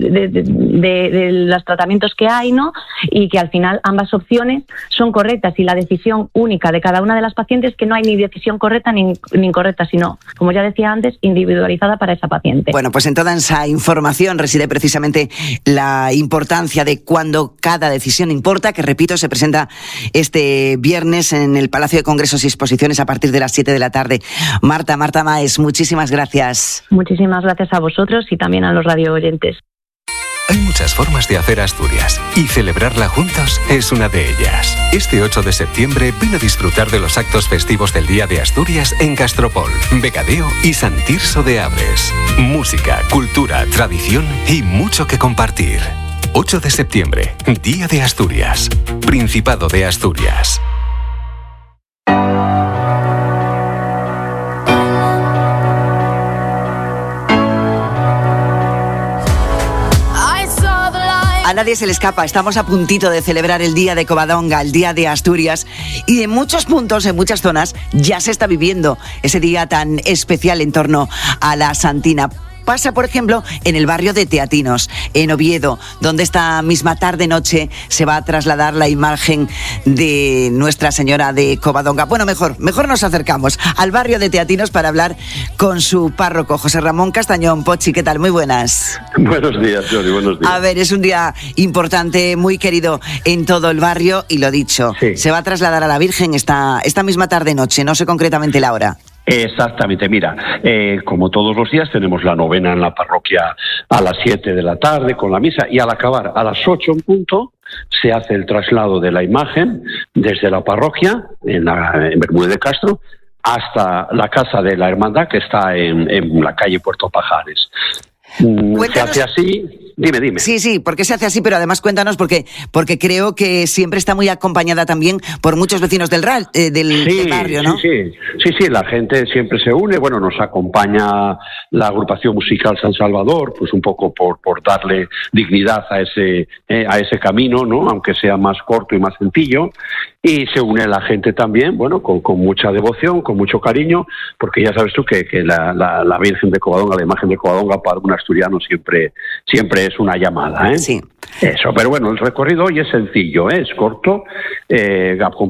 de los tratamientos que hay, ¿no? Y que al final ambas opciones son correctas y la decisión única de cada una de las pacientes, que no hay ni decisión correcta ni incorrecta, sino, como ya decía antes, individualizada para esa paciente. Bueno, pues en toda esa información reside precisamente la importancia de cuando cada decisión importa, que repito, se presenta este viernes en el Palacio de Congresos y Exposiciones a partir de las 7 de la tarde. Marta Maes, muchísimas gracias. Muchísimas gracias a vosotros y también a los radio oyentes. Hay muchas formas de hacer Asturias y celebrarla juntos es una de ellas. Este 8 de septiembre ven a disfrutar de los actos festivos del Día de Asturias en Castropol, Becadeo y Sant Tirso de Abres. Música, cultura, tradición y mucho que compartir. 8 de septiembre, Día de Asturias, Principado de Asturias. A nadie se le escapa, estamos a puntito de celebrar el Día de Covadonga, el Día de Asturias, y en muchos puntos, en muchas zonas, ya se está viviendo ese día tan especial en torno a la Santina. pasa, por ejemplo, en el barrio de Teatinos, en Oviedo, donde esta misma tarde-noche se va a trasladar la imagen de Nuestra Señora de Covadonga. Bueno, mejor nos acercamos al barrio de Teatinos para hablar con su párroco, José Ramón Castañón. Pochi, ¿qué tal? Muy buenas. Buenos días, Jordi, buenos días. A ver, es un día importante, muy querido en todo el barrio, y lo dicho, se va a trasladar a la Virgen esta misma tarde-noche, no sé concretamente la hora. Exactamente, mira, como todos los días tenemos la novena en la parroquia a las 7 de la tarde con la misa, y al acabar a las 8 en punto se hace el traslado de la imagen desde la parroquia en Bermúdez de Castro hasta la casa de la hermandad, que está en la calle Puerto Pajares. Se hace así. Dime. Sí, ¿por qué se hace así? Pero además cuéntanos, porque creo que siempre está muy acompañada también por muchos vecinos del barrio, ¿no? Sí, la gente siempre se une. Bueno, nos acompaña la agrupación musical San Salvador, pues un poco por darle dignidad a ese camino, ¿no? Aunque sea más corto y más sencillo. Y se une la gente también, bueno, con mucha devoción, con mucho cariño, porque ya sabes tú que la Virgen de Covadonga, la imagen de Covadonga, para un asturiano siempre es una llamada, ¿eh? Sí. Eso, pero bueno, el recorrido hoy es sencillo, es corto,